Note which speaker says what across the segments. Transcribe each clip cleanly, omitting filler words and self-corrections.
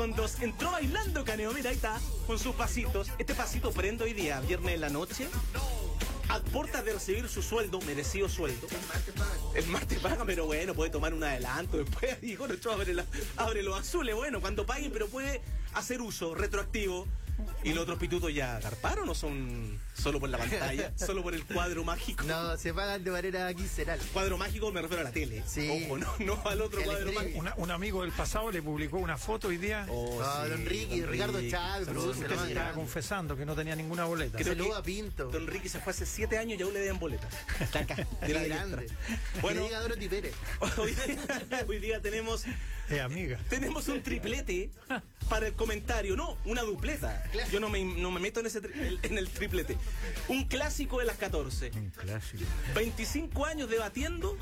Speaker 1: Entró bailando Caneo, mira, ahí está, con sus pasitos. Este pasito prende hoy día, viernes de la noche. A puertas de recibir su sueldo, merecido sueldo. El martes paga, pero bueno, puede tomar un adelanto. Después dijo, no, abre los azules, bueno, cuando paguen, pero puede hacer uso retroactivo. ¿Y los otros pitutos ya garparon o son solo por la pantalla? ¿Solo por el cuadro mágico?
Speaker 2: No, se pagan de manera quincenal.
Speaker 1: Cuadro mágico me refiero a la tele.
Speaker 2: Sí.
Speaker 1: Ojo, no al otro cuadro mágico.
Speaker 3: Un amigo del pasado le publicó una foto hoy día.
Speaker 2: Don Ricky, Ricardo Chávez.
Speaker 3: Usted se estaba confesando que no tenía ninguna boleta.
Speaker 2: Que saluda a Pinto.
Speaker 1: Don Ricky se fue hace 7 años y aún le den boletas.
Speaker 2: Acá, de la grande. Bueno, diga Dorothy Pérez.
Speaker 1: Hoy día tenemos...
Speaker 3: amiga.
Speaker 1: Tenemos un triplete para el comentario. No, una dupleta. Yo no me meto en el triplete. Un clásico de las 14.
Speaker 3: Un clásico.
Speaker 1: 25 años debatiendo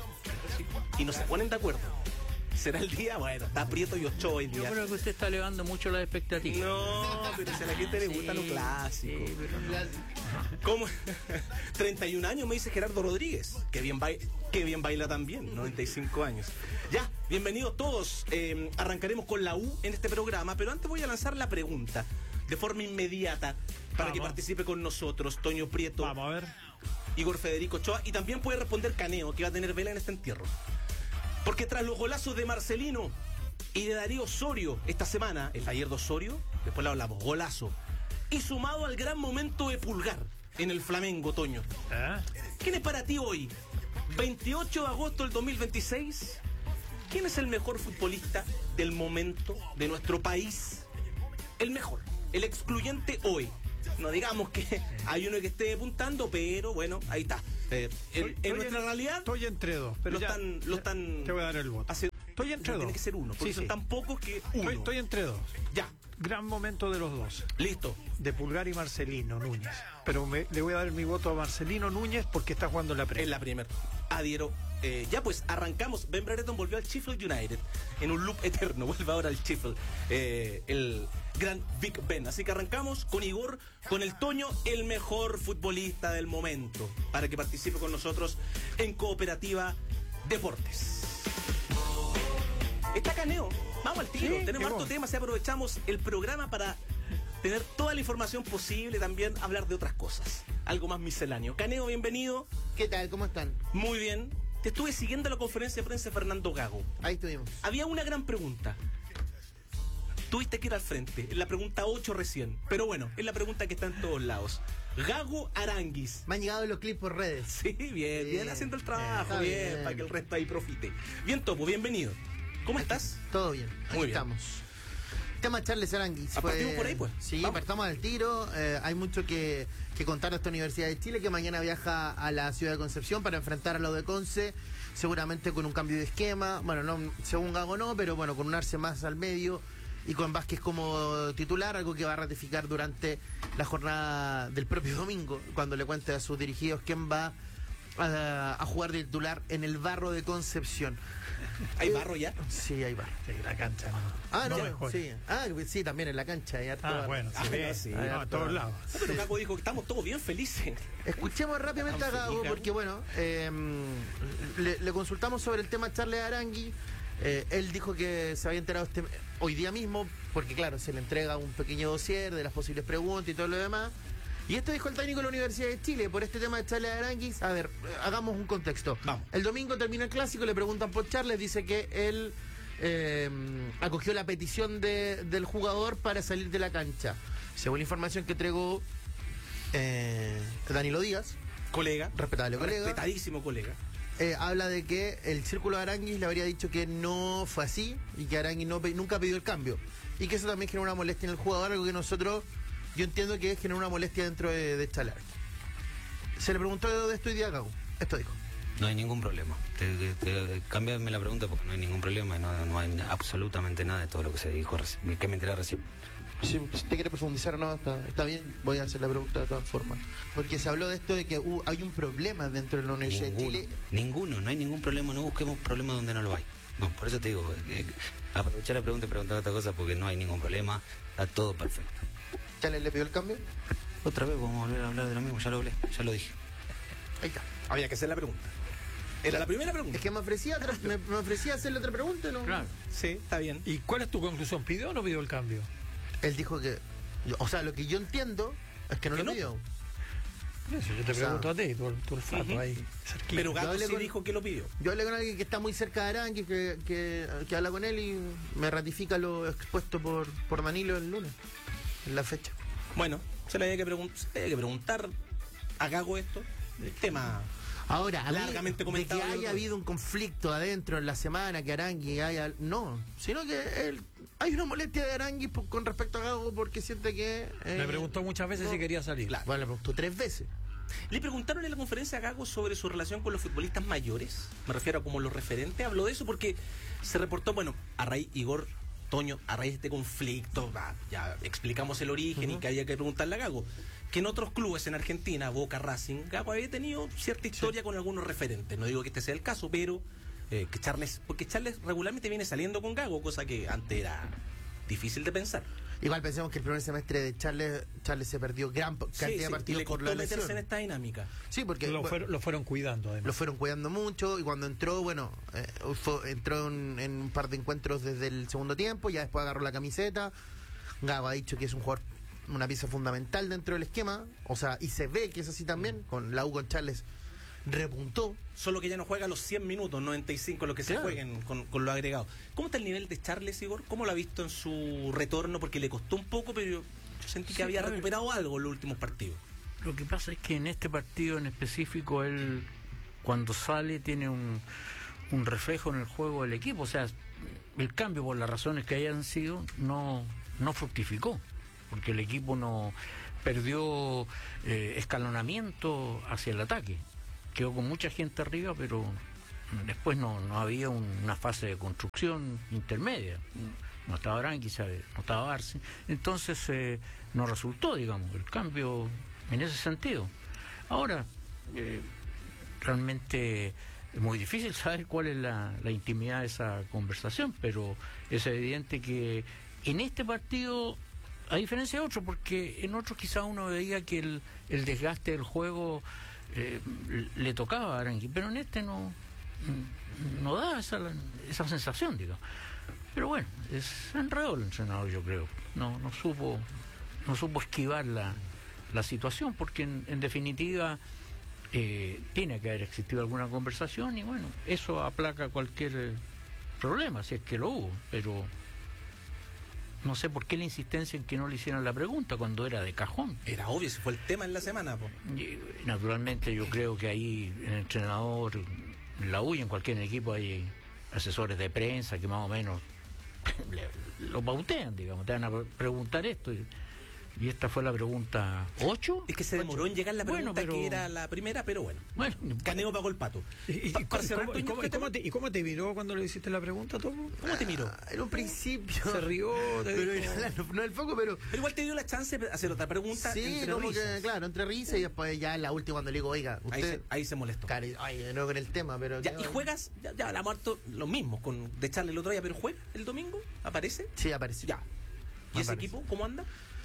Speaker 1: y no se ponen de acuerdo. ¿Será el día? Bueno, está Prieto y Ochoa hoy día.
Speaker 4: Yo creo que usted está elevando mucho las expectativas.
Speaker 1: No, pero si a la gente le gusta lo clásico.
Speaker 4: Sí, pero no.
Speaker 1: ¿Cómo? 31 años me dice Gerardo Rodríguez. Qué bien baila también, 95 años. Ya, bienvenidos todos. Arrancaremos con la U en este programa, pero antes voy a lanzar la pregunta de forma inmediata para que participe con nosotros Toño Prieto.
Speaker 3: Vamos a ver.
Speaker 1: Igor Federico Ochoa, y también puede responder Caneo, que va a tener vela en este entierro. Porque tras los golazos de Marcelino y de Darío Osorio esta semana, el taller de Osorio, después le hablamos, golazo, y sumado al gran momento de Pulgar en el Flamengo, Toño. ¿Quién es para ti hoy, 28 de agosto del 2026? ¿Quién es el mejor futbolista del momento de nuestro país? El mejor, el excluyente hoy. No digamos que hay uno que esté depuntando, pero bueno, ahí está. En nuestra realidad
Speaker 3: estoy entre dos, pero
Speaker 1: lo están
Speaker 3: te voy a dar el voto. Estoy entre dos.
Speaker 1: Tiene que ser uno, porque son tan pocos que uno.
Speaker 3: Estoy entre dos.
Speaker 1: Ya.
Speaker 3: Gran momento de los dos.
Speaker 1: Listo.
Speaker 3: De Pulgar y Marcelino Núñez. Pero le voy a dar mi voto a Marcelino Núñez porque está jugando en la Premier.
Speaker 1: En la Premier. Adhiero. Ya pues, arrancamos. Ben Brereton volvió al Sheffield United en un loop eterno. Vuelve ahora al Sheffield. El gran Big Ben. Así que arrancamos con Igor, con el Toño, el mejor futbolista del momento, para que participe con nosotros en Cooperativa Deportes. Está Caneo. Vamos al tiro.
Speaker 3: Sí,
Speaker 1: tenemos harto tema, así aprovechamos el programa para tener toda la información posible, también hablar de otras cosas. Algo más misceláneo. Caneo, bienvenido.
Speaker 2: ¿Qué tal? ¿Cómo están?
Speaker 1: Muy bien. Te estuve siguiendo la conferencia de prensa de Fernando Gago.
Speaker 2: Ahí estuvimos.
Speaker 1: Había una gran pregunta. Tuviste que ir al frente, en la pregunta 8 recién. Pero bueno, es la pregunta que está en todos lados. Gago Aranguis.
Speaker 2: Me han llegado los clips por redes.
Speaker 1: Sí, bien haciendo el trabajo, bien, para que el resto ahí profite. Bien, Topo, bienvenido. ¿Cómo estás?
Speaker 2: Todo bien, aquí
Speaker 1: Muy bien.
Speaker 2: estamos. Tema Charles Aranguis.
Speaker 1: Partimos por ahí, pues.
Speaker 2: Sí,
Speaker 1: Vamos.
Speaker 2: partamos al tiro. Hay mucho que contar a esta Universidad de Chile, que mañana viaja a la ciudad de Concepción para enfrentar a los de Conce, seguramente con un cambio de esquema. Bueno, no, según Gago no, pero bueno, con un Arce más al medio y con Vázquez como titular, algo que va a ratificar durante la jornada del propio domingo, cuando le cuente a sus dirigidos quién va a jugar de titular en el Barro de Concepción.
Speaker 1: ¿Hay barro ya?
Speaker 2: Sí, hay barro.
Speaker 3: Sí, la cancha.
Speaker 2: No,
Speaker 3: mejor.
Speaker 2: sí. Sí, también en la cancha. Hay harto barro.
Speaker 3: Bueno,
Speaker 1: sí.
Speaker 3: A todos lados.
Speaker 1: Pero Gago dijo que estamos todos bien felices.
Speaker 2: Escuchemos rápidamente a Gago, porque bueno, le consultamos sobre el tema Charles Aranguis. Él dijo que se había enterado hoy día mismo, porque claro, se le entrega un pequeño dossier de las posibles preguntas y todo lo demás. Y esto dijo el técnico de la Universidad de Chile por este tema de Charles Aranguis. A ver, hagamos un contexto.
Speaker 1: Vamos.
Speaker 2: El domingo termina el clásico, le preguntan por Charles, dice que él acogió la petición del jugador para salir de la cancha. Según la información que entregó Danilo Díaz,
Speaker 1: Colega.
Speaker 2: respetable colega,
Speaker 1: Respetadísimo colega.
Speaker 2: habla de que el círculo de Aranguis le habría dicho que no fue así y que Aranguis nunca pidió el cambio. Y que eso también genera una molestia en el jugador, algo que yo entiendo que genera una molestia dentro de Charles Aranguis. Se le preguntó de esto y de Gago. Esto dijo.
Speaker 5: No hay ningún problema. Cámbiame la pregunta porque no hay ningún problema y no hay absolutamente nada de todo lo que se dijo, que me enteré recién.
Speaker 2: Si usted quiere profundizar o no, está bien, voy a hacer la pregunta de todas formas. Porque se habló de esto de que hay un problema dentro de la Universidad de Chile.
Speaker 5: No hay ningún problema, no busquemos problemas donde no lo hay. No, por eso te digo, aprovechar la pregunta y preguntar otra cosa porque no hay ningún problema, está todo perfecto.
Speaker 2: ¿Charles le pidió el cambio?
Speaker 5: Otra vez vamos a volver a hablar de lo mismo, ya lo hablé, ya lo dije.
Speaker 2: Ahí está.
Speaker 1: Había que hacer la pregunta. Era la primera pregunta.
Speaker 2: Es que me ofrecía hacerle otra pregunta, ¿no?
Speaker 4: Claro.
Speaker 1: Sí, está bien.
Speaker 3: ¿Y cuál es tu conclusión? ¿Pidió o no pidió el cambio?
Speaker 2: Él dijo que... O sea, lo que yo entiendo es que no
Speaker 1: ¿Que
Speaker 2: lo
Speaker 1: no?
Speaker 2: pidió.
Speaker 3: Eso, yo te
Speaker 2: O sea,
Speaker 3: pregunto a ti, tu olfato ahí, cerquita.
Speaker 1: Pero Gago
Speaker 2: hablé
Speaker 1: sí
Speaker 2: con-
Speaker 1: dijo que lo pidió.
Speaker 2: Yo hablé con alguien que está muy cerca de Arangui, que habla con él y me ratifica lo expuesto por Danilo el lunes, en la fecha.
Speaker 1: Bueno, se le había que preguntar a Gago esto. El tema...
Speaker 2: Ahora, a mí,
Speaker 1: Largamente
Speaker 2: de
Speaker 1: comentado
Speaker 2: que
Speaker 1: el
Speaker 2: haya
Speaker 1: otro.
Speaker 2: habido un conflicto adentro en la semana, que Arangui haya... No, sino que hay una molestia de Arangui con respecto a Gago porque siente que...
Speaker 3: Me preguntó muchas veces
Speaker 2: no.
Speaker 3: si quería salir.
Speaker 1: Claro.
Speaker 2: Bueno, le preguntó 3 veces.
Speaker 1: Le preguntaron en la conferencia a Gago sobre su relación con los futbolistas mayores. Me refiero a como los referentes. Habló de eso porque se reportó, bueno, a raíz, Igor, Toño, a raíz de este conflicto, ya explicamos el origen y que había que preguntarle a Gago, que en otros clubes en Argentina, Boca, Racing, Gago había tenido cierta historia con algunos referentes. No digo que este sea el caso, pero porque Charles regularmente viene saliendo con Gago, cosa que antes era difícil de pensar.
Speaker 2: Igual pensemos que el primer semestre de Charles se perdió gran cantidad
Speaker 1: Sí,
Speaker 2: de
Speaker 1: sí,
Speaker 2: partidos
Speaker 1: le
Speaker 2: por
Speaker 1: costó
Speaker 2: la
Speaker 1: meterse
Speaker 2: lesión.
Speaker 1: en esta dinámica.
Speaker 2: Sí, porque
Speaker 3: Lo fueron cuidando, además.
Speaker 2: lo fueron cuidando mucho y cuando entró, bueno, entró en un par de encuentros desde el segundo tiempo, ya después agarró la camiseta. Gago ha dicho que es un jugador, una pieza fundamental dentro del esquema, o sea, y se ve que es así también, con la U con Charles repuntó.
Speaker 1: Solo que ya no juega los 100 minutos, 95 los que se
Speaker 2: Claro.
Speaker 1: jueguen con lo agregado. ¿Cómo está el nivel de Charles, Igor? ¿Cómo lo ha visto en su retorno? Porque le costó un poco, pero yo sentí que
Speaker 4: Sí,
Speaker 1: había
Speaker 4: a ver.
Speaker 1: recuperado algo en los últimos partidos.
Speaker 4: Lo que pasa es que en este partido en específico él cuando sale tiene un reflejo en el juego del equipo, o sea, el cambio por las razones que hayan sido no fructificó, porque el equipo no perdió escalonamiento hacia el ataque, quedó con mucha gente arriba, pero después no había una fase de construcción intermedia. No estaba Arangui, no estaba Arce, entonces no resultó, digamos, el cambio en ese sentido. Ahora, realmente es muy difícil saber cuál es la intimidad de esa conversación, pero es evidente que en este partido, a diferencia de otros, porque en otros quizá uno veía que el desgaste del juego le tocaba a Arangui, pero en este no da esa sensación, digamos. Pero bueno, se enredó el entrenador, yo creo. No supo esquivar la situación, porque en definitiva tiene que haber existido alguna conversación y bueno, eso aplaca cualquier problema, si es que lo hubo, pero no sé por qué la insistencia en que no le hicieran la pregunta cuando era de cajón.
Speaker 1: Era obvio, ese fue el tema en la semana, po.
Speaker 4: Y, naturalmente yo creo que ahí en el entrenador, en la U y en cualquier equipo hay asesores de prensa que más o menos lo pautean, digamos, te van a preguntar esto y esta fue la pregunta 8.
Speaker 1: Es que se demoró en llegar la pregunta,
Speaker 4: Bueno, pero-
Speaker 1: que era la primera, pero bueno.
Speaker 4: Bueno,
Speaker 1: Caneo pagó el pato. Para cerrar, Toño, ¿qué tema?
Speaker 3: ¿Y cómo te miró cuando le hiciste la pregunta, Topo?
Speaker 1: ¿Cómo te miró?
Speaker 2: En un principio.
Speaker 3: Se rió, te
Speaker 2: Pero
Speaker 3: dijo-
Speaker 2: no el foco, pero.
Speaker 1: Pero igual te dio la chance de hacer otra pregunta.
Speaker 2: Sí,
Speaker 1: entre
Speaker 2: como
Speaker 1: risas.
Speaker 2: que, claro, entre risas y después ya en la última cuando le digo, oiga, usted.
Speaker 1: Ahí se molestó.
Speaker 2: Claro, ay, no con el tema, pero.
Speaker 1: Ya, y juegas, ya la muerto lo mismo con de Charlie el otro día, pero juega el domingo, aparece.
Speaker 2: Sí, apareció.
Speaker 1: Ya. ¿Y ese
Speaker 2: Aparece.
Speaker 1: equipo cómo anda?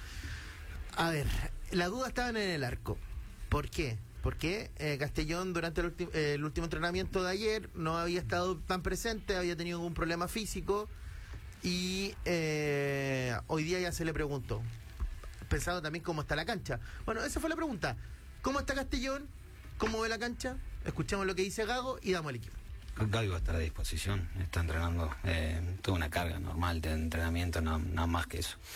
Speaker 2: A ver, las dudas estaban en el arco. ¿Por qué? Porque Castellón durante el último entrenamiento de ayer no había estado tan presente, había tenido algún problema físico y hoy día ya se le preguntó, pensando también cómo está la cancha. Bueno, esa fue la pregunta. ¿Cómo está Castellón? ¿Cómo ve la cancha? Escuchemos lo que dice Gago y damos el equipo.
Speaker 5: Gago va a estar a disposición, está entrenando toda una carga normal de entrenamiento, nada más que eso.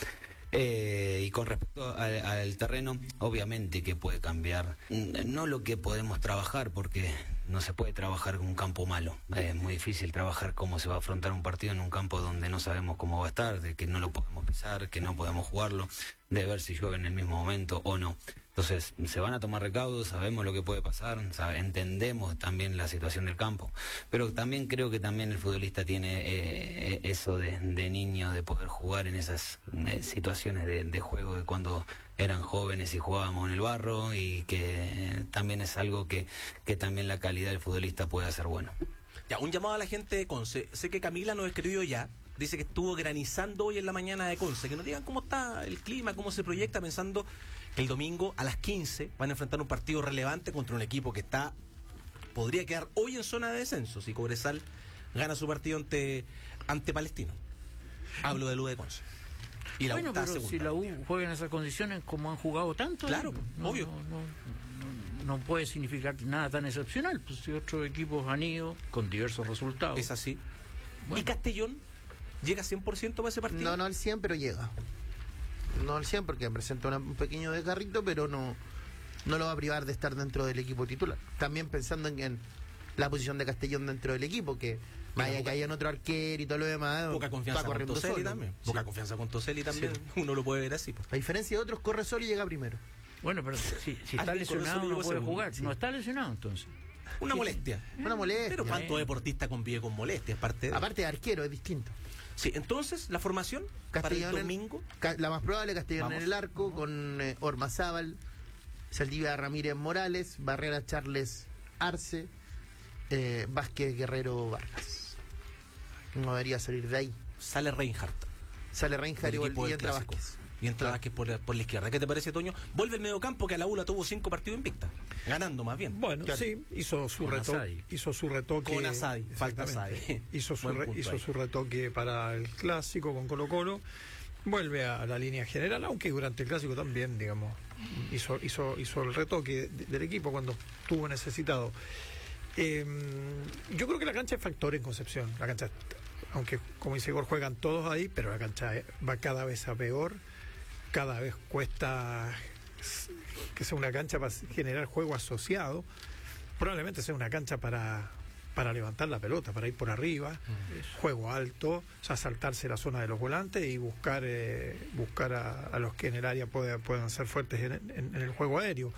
Speaker 5: Y con respecto al terreno, obviamente que puede cambiar, no lo que podemos trabajar, porque no se puede trabajar con un campo malo, es muy difícil trabajar cómo se va a afrontar un partido en un campo donde no sabemos cómo va a estar, de que no lo podemos pisar, que no podemos jugarlo, de ver si llueve en el mismo momento o no. Entonces, se van a tomar recaudos, sabemos lo que puede pasar, entendemos también la situación del campo, pero también creo que también el futbolista tiene eso de niño, de poder jugar en esas situaciones de juego de cuando eran jóvenes y jugábamos en el barro, y que también es algo que también la calidad del futbolista puede hacer bueno.
Speaker 1: Ya, un llamado a la gente de Conce. Sé que Camila nos escribió ya. Dice que estuvo granizando hoy en la mañana de Conce. Que nos digan cómo está el clima, cómo se proyecta, pensando que el domingo a las 15 van a enfrentar un partido relevante contra un equipo que está podría quedar hoy en zona de descenso si Cobresal gana su partido ante Palestino. Hablo de U de Conce. Y la U
Speaker 4: Bueno,
Speaker 1: está
Speaker 4: pero
Speaker 1: segunda.
Speaker 4: si la U juega en esas condiciones como han jugado tanto,
Speaker 1: Claro, obvio.
Speaker 4: No puede significar nada tan excepcional. Pues si otros equipos han ido con diversos resultados.
Speaker 1: Es así.
Speaker 4: Bueno.
Speaker 1: ¿Y Castellón llega 100% para ese partido?
Speaker 2: No al 100, pero llega. No al 100 porque presenta un pequeño desgarrito, pero no lo va a privar de estar dentro del equipo titular. También pensando en la posición de Castellón dentro del equipo, que vaya que haya otro arquero y todo lo demás.
Speaker 1: Poca confianza
Speaker 2: va
Speaker 1: con
Speaker 2: corriendo
Speaker 1: Toselli
Speaker 2: solo.
Speaker 1: también.
Speaker 2: Sí.
Speaker 1: Poca confianza con Toselli también.
Speaker 2: Sí.
Speaker 1: Uno lo puede ver así. Pues.
Speaker 2: A diferencia de otros, corre solo y llega primero.
Speaker 4: Bueno, pero si está
Speaker 1: Alguien con eso
Speaker 4: lesionado
Speaker 1: llegó
Speaker 4: no puede
Speaker 1: segundo,
Speaker 4: jugar.
Speaker 1: sí.
Speaker 4: No está lesionado entonces.
Speaker 1: Una molestia.
Speaker 2: Una molestia.
Speaker 1: Pero ¿cuánto deportista convive con molestias?
Speaker 2: Aparte de arquero, es distinto.
Speaker 1: Sí, entonces, la formación para el
Speaker 2: Castellón
Speaker 1: domingo.
Speaker 2: La más probable, Castellón
Speaker 1: Vamos.
Speaker 2: en el arco, con Ormazábal, Saldivia Ramírez Morales, Barrera Charles Arce, Vázquez Guerrero Vargas. No debería salir de ahí.
Speaker 1: Sale Reinhardt.
Speaker 2: Sale Reinhardt
Speaker 1: del equipo
Speaker 2: y
Speaker 1: del
Speaker 2: entra
Speaker 1: Clásico.
Speaker 2: Vázquez.
Speaker 1: Y entra Vázquez por la izquierda. ¿Qué te parece, Toño? Vuelve el mediocampo, que a la ULA tuvo 5 partidos invicta. Ganando más bien.
Speaker 3: Bueno,
Speaker 2: Claro.
Speaker 3: sí, hizo su
Speaker 4: Con
Speaker 3: retoque.
Speaker 4: Asadi.
Speaker 3: Hizo su retoque.
Speaker 1: Con Asadi, falta
Speaker 3: Exactamente.
Speaker 1: Asadi.
Speaker 3: Hizo
Speaker 1: Buen punto ahí.
Speaker 3: su retoque para el clásico con Colo-Colo. Vuelve a la línea general, aunque durante el clásico también, digamos, hizo el retoque del equipo cuando estuvo necesitado. Yo creo que la cancha es factor en Concepción. La cancha, aunque como dice Igor, juegan todos ahí, pero la cancha va cada vez a peor. Cada vez cuesta que sea una cancha para generar juego asociado. Probablemente sea una cancha para levantar la pelota, para ir por arriba, juego alto, o sea, saltarse la zona de los volantes y buscar a los que en el área puedan ser fuertes en el juego aéreo.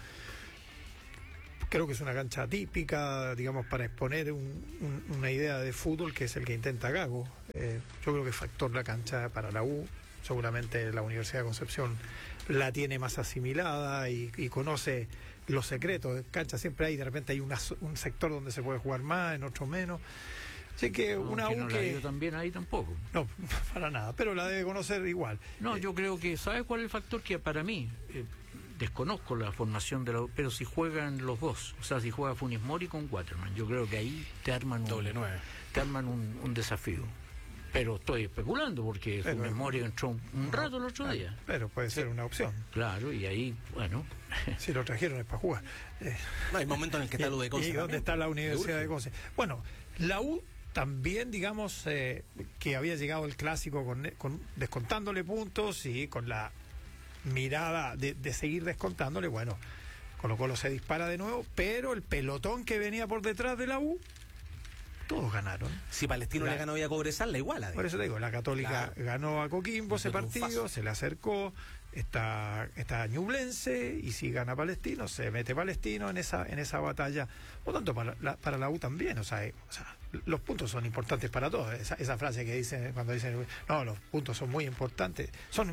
Speaker 3: Creo que es una cancha típica, digamos, para exponer una idea de fútbol que es el que intenta Gago. Yo creo que es factor la cancha para la U. Seguramente la Universidad de Concepción la tiene más asimilada y conoce los secretos de cancha. Siempre hay, de repente hay un sector donde se puede jugar más, en otro menos. Así que una
Speaker 4: Aunque
Speaker 3: U
Speaker 4: no la ha
Speaker 3: que...
Speaker 4: ido también ahí tampoco.
Speaker 3: No, para nada, pero la debe conocer igual.
Speaker 4: No, yo creo que, ¿sabes cuál es el factor? Que para mí, desconozco la formación de la U, pero si juegan los dos, o sea, si juega Funes Mori con Waterman, yo creo que ahí te arman
Speaker 1: Doble 9.
Speaker 4: te arman un desafío. Pero estoy especulando porque
Speaker 3: Pero-
Speaker 4: Funes Mori entró un rato el otro día.
Speaker 3: Pero puede ser una opción.
Speaker 4: Claro, y ahí, bueno,
Speaker 3: Si lo trajeron es para jugar.
Speaker 1: No, hay momentos en el que está lo de Conce.
Speaker 3: ¿Y dónde
Speaker 1: también.
Speaker 3: está la Universidad de
Speaker 1: Urge.
Speaker 3: Conce? Bueno, la U también, digamos, que había llegado el clásico con descontándole puntos y con la mirada de seguir descontándole. Bueno, Colo-Colo se dispara de nuevo, pero el pelotón que venía por detrás de la U, todos ganaron.
Speaker 1: Si Palestino le ganó hoy a Cobresal, la iguala.
Speaker 3: Por eso te digo, la Católica
Speaker 1: Claro.
Speaker 3: ganó a Coquimbo ese
Speaker 1: Un
Speaker 3: partido,
Speaker 1: triunfazo.
Speaker 3: se le acercó, está Ñublense, y si gana Palestino, se mete Palestino en esa batalla. Por tanto, para la U también, o sea, los puntos son importantes para todos. Esa frase que dicen cuando dicen, no, los puntos son muy importantes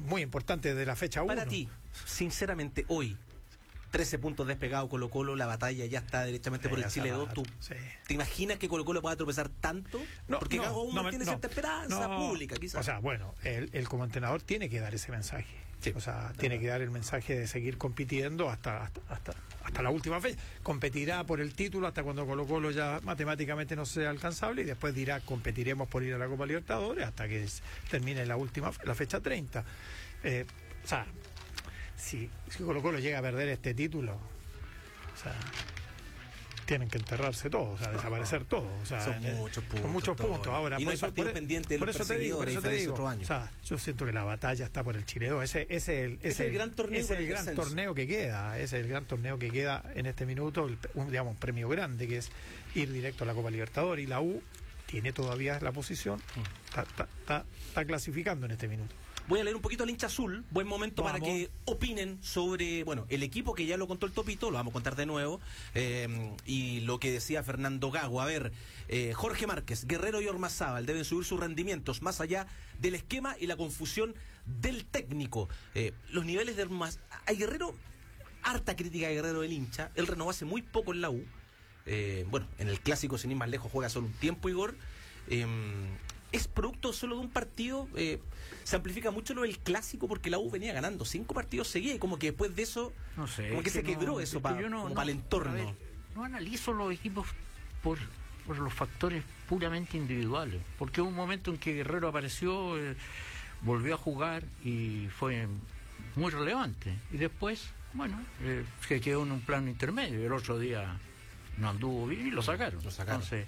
Speaker 3: de la fecha 1.
Speaker 1: Para ti, sinceramente, hoy, 13 puntos despegados Colo-Colo, la batalla ya está derechamente por el Chile 2. ¿Tú
Speaker 3: Sí.
Speaker 1: te imaginas que Colo-Colo pueda tropezar tanto? Porque cada uno tiene cierta esperanza pública, quizás.
Speaker 3: O sea, bueno, él como entrenador tiene que dar ese mensaje.
Speaker 1: Sí.
Speaker 3: O sea, tiene que dar el mensaje de seguir compitiendo hasta la última fecha. Competirá por el título hasta cuando Colo-Colo ya matemáticamente no sea alcanzable, y después dirá competiremos por ir a la Copa Libertadores hasta que termine la fecha 30. O sea, si Colo-Colo llega a perder este título, o sea, tienen que enterrarse todos, o sea, desaparecer todos. O sea,
Speaker 1: Son muchos puntos,
Speaker 3: Son muchos
Speaker 1: todo.
Speaker 3: puntos. Ahora,
Speaker 1: Y no hay partido pendiente de los perseguidores, a diferencia de otros años.
Speaker 3: o sea, yo siento que la batalla está por el Chile 2. Ese es el
Speaker 1: gran torneo
Speaker 3: es
Speaker 1: por
Speaker 3: el
Speaker 1: el
Speaker 3: gran
Speaker 1: descenso.
Speaker 3: torneo que queda. Ese es el gran torneo que queda en este minuto, digamos, un premio grande, que es ir directo a la Copa Libertadores. Y la U tiene todavía la posición, está clasificando en este minuto.
Speaker 1: Voy a leer un poquito al hincha azul. Buen momento para
Speaker 3: Vamos.
Speaker 1: que opinen sobre, bueno, el equipo que ya lo contó el Topito, lo vamos a contar de nuevo, y lo que decía Fernando Gago. A ver, Jorge Márquez, Guerrero y Ormazábal deben subir sus rendimientos más allá del esquema y la confusión del técnico. Los niveles de Ormazábal... Hay Guerrero, harta crítica de Guerrero del hincha. Él renovó hace muy poco en la U. Bueno, en el clásico, sin ir más lejos, juega solo un tiempo, Igor. Es producto solo de un partido. Se amplifica mucho lo del clásico porque la U venía ganando 5 partidos seguidos y como que después de eso,
Speaker 4: no sé.
Speaker 1: como que
Speaker 4: es
Speaker 1: se quebró
Speaker 4: no-
Speaker 1: eso
Speaker 4: es que yo
Speaker 1: para el entorno.
Speaker 4: a ver, no analizo los equipos por los factores puramente individuales, porque hubo un momento en que Guerrero apareció, volvió a jugar y fue muy relevante, y después, bueno, se quedó en un plano intermedio, el otro día no anduvo bien y lo sacaron. Entonces,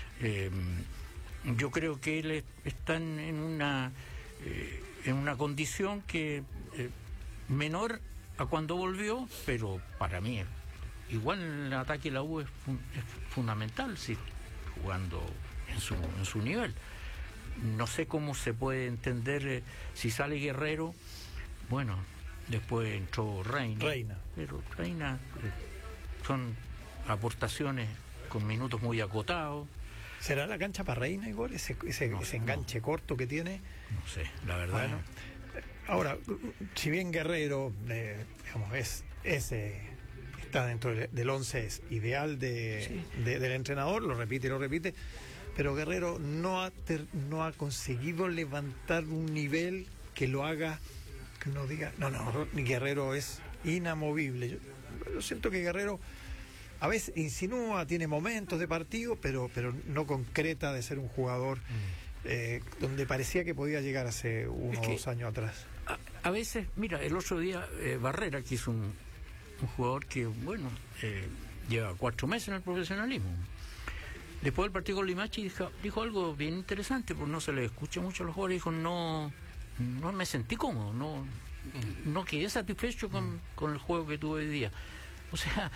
Speaker 4: yo creo que él está en una condición que menor a cuando volvió, pero para mí igual el ataque de la U es fundamental, si jugando en su nivel. No sé cómo se puede entender si sale Guerrero, bueno, después entró Reina. Pero Reina son aportaciones con minutos muy acotados.
Speaker 3: ¿Será la cancha para Reina, Igor? Ese enganche corto que tiene.
Speaker 4: No sé, la verdad.
Speaker 3: Bueno, ahora, si bien Guerrero, digamos, está dentro del 11 ideal del entrenador, lo repite, pero Guerrero no ha conseguido levantar un nivel que lo haga, que uno diga, no, Guerrero es inamovible. Yo siento que Guerrero a veces insinúa, tiene momentos de partido, pero no concreta de ser un jugador donde parecía que podía llegar hace uno o 2 años atrás.
Speaker 4: A veces, mira, el otro día Barrera, que es un jugador que, bueno, lleva 4 meses en el profesionalismo. Después del partido con Limache dijo algo bien interesante, porque no se le escucha mucho a los jugadores, dijo, no me sentí cómodo, no quedé satisfecho con el juego que tuve hoy día. O sea,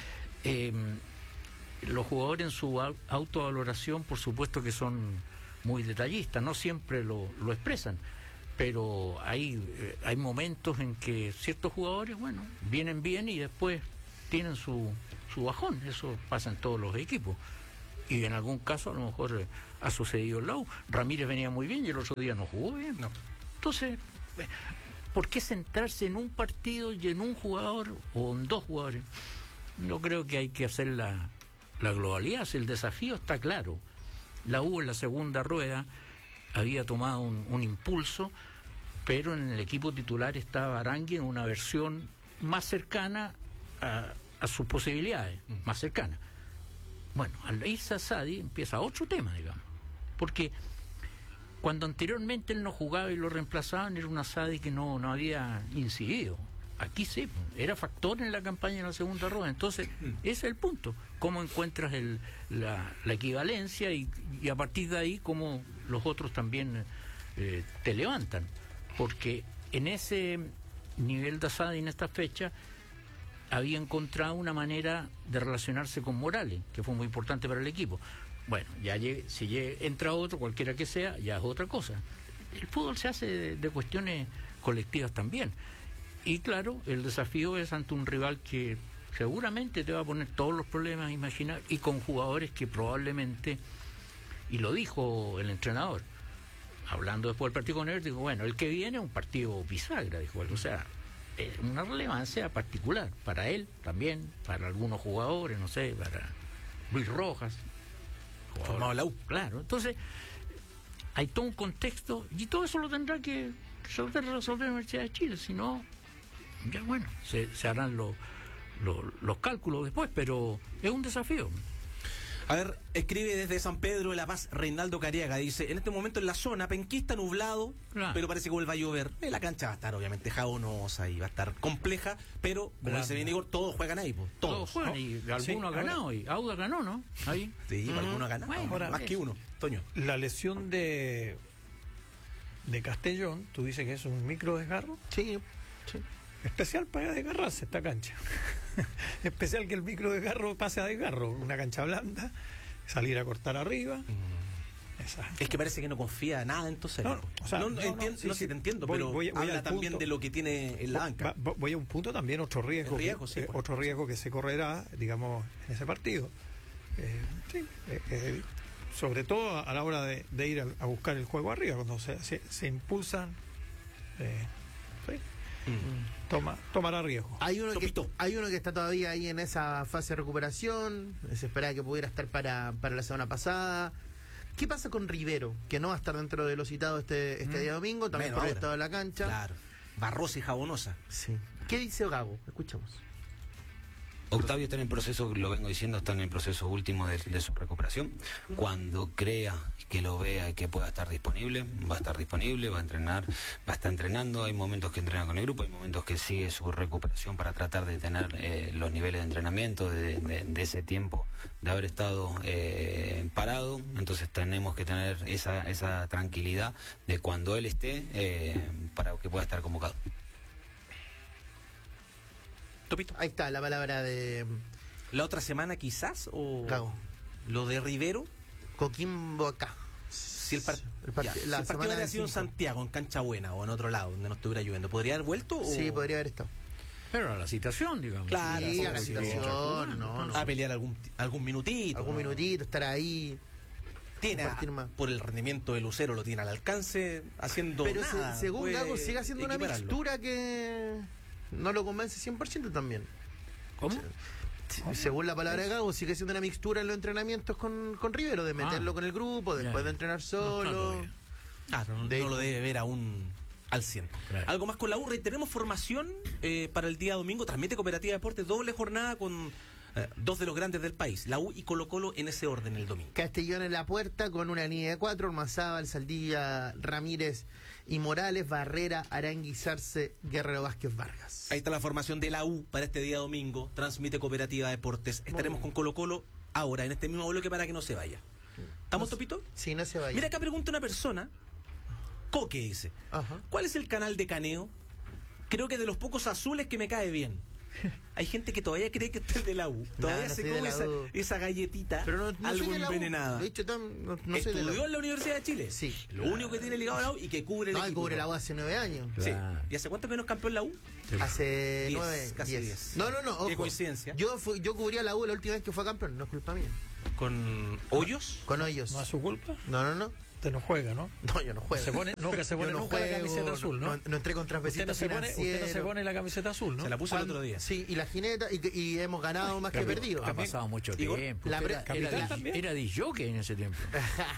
Speaker 4: los jugadores en su autovaloración, por supuesto que son muy detallistas, no siempre lo expresan, pero hay momentos en que ciertos jugadores, bueno, vienen bien y después tienen su bajón. Eso pasa en todos los equipos, y en algún caso a lo mejor ha sucedido en la U. Ramírez venía muy bien y el otro día no jugó bien. No. Entonces, ¿por qué centrarse en un partido y en un jugador o en 2 jugadores? Yo creo que hay que hacer la globalidad. El desafío está claro. La U en la segunda rueda había tomado un impulso, pero en el equipo titular estaba Arangui en una versión más cercana a sus posibilidades, más cercana. Bueno, al irse a Sadi empieza otro tema, digamos, porque cuando anteriormente él no jugaba y lo reemplazaban, era una Sadi que no había incidido. Aquí sí, era factor en la campaña de la segunda rueda. Entonces, ese es el punto. ¿Cómo encuentras la equivalencia y a partir de ahí cómo los otros también te levantan? Porque en ese nivel de Asadi, en esta fecha, había encontrado una manera de relacionarse con Morales, que fue muy importante para el equipo. Bueno, si entra otro, cualquiera que sea, ya es otra cosa. El fútbol se hace de cuestiones colectivas también. Y claro, el desafío es ante un rival que seguramente te va a poner todos los problemas a imaginar, y con jugadores que probablemente, y lo dijo el entrenador, hablando después del partido con él, dijo, bueno, el que viene es un partido bisagra, dijo él, o sea, una relevancia particular para él también, para algunos jugadores, no sé, para Luis Rojas,
Speaker 1: formado la U.
Speaker 4: Claro, entonces hay todo un contexto y todo eso lo tendrá que resolver la Universidad de Chile, si no, ya bueno, se harán los cálculos después, pero es un desafío.
Speaker 1: A ver, escribe desde San Pedro de la Paz Reinaldo Cariaga, dice, en este momento en la zona penquista nublado, claro, pero parece que vuelva a llover. La cancha va a estar obviamente jabonosa y va a estar compleja, pero como dice bien Igor, todos juegan ahí, pues, todos
Speaker 4: juegan,
Speaker 1: ¿no?
Speaker 4: Y alguno ha ganado, y Auda ganó, ¿no? Ahí.
Speaker 1: Sí, alguno ha ganado,
Speaker 4: bueno,
Speaker 1: más que uno, Toño.
Speaker 3: La lesión de Castellón, tú dices que es un micro desgarro.
Speaker 2: Sí.
Speaker 3: Especial para desgarrarse esta cancha. Especial que el micro desgarro pase a desgarro. Una cancha blanda, salir a cortar arriba.
Speaker 1: Es que parece que no confía nada entonces. Te entiendo, pero habla también punto, de lo que tiene en la banca.
Speaker 3: Voy a un punto también, otro riesgo que se correrá, digamos, en ese partido. Sobre todo a la hora de ir a buscar el juego arriba, cuando se impulsan. Tomará riesgo.
Speaker 2: Hay uno que está todavía ahí en esa fase de recuperación. Se esperaba que pudiera estar para la semana pasada. ¿Qué pasa con Rivero? Que no va a estar dentro de los citados este día domingo, también por el estado de la cancha.
Speaker 1: Claro. Barrosa y jabonosa.
Speaker 2: Sí. ¿Qué dice Gago? Escuchamos.
Speaker 5: Octavio está en el proceso, lo vengo diciendo, está en el proceso último de su recuperación. Cuando crea que lo vea y que pueda estar disponible, va a estar disponible, va a entrenar, va a estar entrenando. Hay momentos que entrena con el grupo, hay momentos que sigue su recuperación para tratar de tener los niveles de entrenamiento de ese tiempo de haber estado parado. Entonces tenemos que tener esa tranquilidad de cuando él esté para que pueda estar convocado.
Speaker 1: Topito.
Speaker 2: Ahí está la palabra de
Speaker 1: ¿La otra semana quizás? ¿O
Speaker 2: Gago.
Speaker 1: lo de Rivero?
Speaker 2: Coquimbo acá.
Speaker 1: Si el,
Speaker 2: la
Speaker 1: si el partido
Speaker 2: semana
Speaker 1: hubiera
Speaker 2: del
Speaker 1: sido en
Speaker 2: 5.
Speaker 1: Santiago, en Cancha Buena o en otro lado donde no estuviera lloviendo, ¿podría haber vuelto? O...
Speaker 2: Sí, podría haber estado.
Speaker 4: Pero a la citación, digamos.
Speaker 1: Claro,
Speaker 2: Sí,
Speaker 1: sí,
Speaker 2: a la
Speaker 1: sí,
Speaker 2: situación, no.
Speaker 1: a pelear algún minutito.
Speaker 2: Algún
Speaker 1: ¿no?
Speaker 2: minutito, estar ahí.
Speaker 1: Tiene,
Speaker 2: compartir más.
Speaker 1: por el rendimiento de Lucero, lo tiene al alcance, haciendo
Speaker 2: Pero
Speaker 1: nada.
Speaker 2: según
Speaker 1: puede
Speaker 2: Gago sigue haciendo una
Speaker 1: equipararlo.
Speaker 2: mixtura que no lo convence 100% también.
Speaker 4: ¿Cómo?
Speaker 2: Según la palabra de Gago, sigue siendo una mixtura en los entrenamientos con Rivero, de meterlo con el grupo, después
Speaker 4: Ya.
Speaker 2: de entrenar
Speaker 4: No,
Speaker 2: solo.
Speaker 4: todavía.
Speaker 1: No lo debe ver aún al 100.
Speaker 4: Claro.
Speaker 1: Algo más con la U. Tenemos formación para el día domingo. Transmite Cooperativa de Deportes, doble jornada con dos de los grandes del país, la U y Colo-Colo, en ese orden el domingo.
Speaker 2: Castellón en la puerta con una línea de 4, Ormazábal, Saldilla, Ramírez y Morales, Barrera, Aranguizarse, Guerrero Vázquez Vargas.
Speaker 1: Ahí está la formación de la U para este día domingo. Transmite Cooperativa de Deportes. Estaremos con Colo-Colo ahora, en este mismo bloque, para que no se vaya. ¿Estamos, Topito?
Speaker 2: Sí, no se vaya.
Speaker 1: Mira, acá pregunta una persona. Coque dice:
Speaker 2: Ajá.
Speaker 1: ¿cuál es el canal de Caneo? Creo que de los pocos azules que me cae bien. Hay gente que todavía cree que este es de la U. Todavía
Speaker 2: no
Speaker 1: se
Speaker 2: soy de
Speaker 1: come
Speaker 2: la U.
Speaker 1: esa galletita,
Speaker 2: Pero no
Speaker 1: algo
Speaker 2: soy de la U.
Speaker 1: envenenada.
Speaker 2: De hecho, no soy de la
Speaker 1: ¿Estudió
Speaker 2: U.
Speaker 1: en la Universidad de Chile?
Speaker 2: Sí.
Speaker 1: Lo único que tiene ligado a la U y que cubre el
Speaker 2: No, y
Speaker 1: equipo.
Speaker 2: cubre la U hace 9 años.
Speaker 1: Sí.
Speaker 4: Claro.
Speaker 1: ¿Y hace cuánto que no es campeón la U?
Speaker 2: Hace
Speaker 1: 10,
Speaker 2: 9,
Speaker 1: casi
Speaker 2: 10.
Speaker 1: 10.
Speaker 2: No, ojo.
Speaker 1: Qué coincidencia.
Speaker 2: Yo cubría la U la última vez que fue campeón, no es culpa mía.
Speaker 1: ¿Con Hoyos?
Speaker 2: Con Hoyos.
Speaker 3: ¿No es su culpa?
Speaker 2: No.
Speaker 3: Usted no juega, ¿no?
Speaker 2: No, yo no juego.
Speaker 3: Nunca se pone
Speaker 2: Yo no
Speaker 3: nunca la
Speaker 2: juego,
Speaker 3: camiseta azul, ¿no?
Speaker 2: No entré con
Speaker 3: Usted no,
Speaker 2: transvesito
Speaker 3: se pone,
Speaker 2: financiero.
Speaker 3: usted no se pone la camiseta azul, ¿no?
Speaker 1: Se la puso el otro día.
Speaker 2: Sí, y la jineta, y hemos ganado más que
Speaker 4: Pero
Speaker 2: perdido.
Speaker 4: Ha pasado mucho
Speaker 1: Igor,
Speaker 4: tiempo.
Speaker 2: la
Speaker 4: Usted
Speaker 2: pre-
Speaker 4: era,
Speaker 3: capitán también.
Speaker 4: era disjockey en ese tiempo.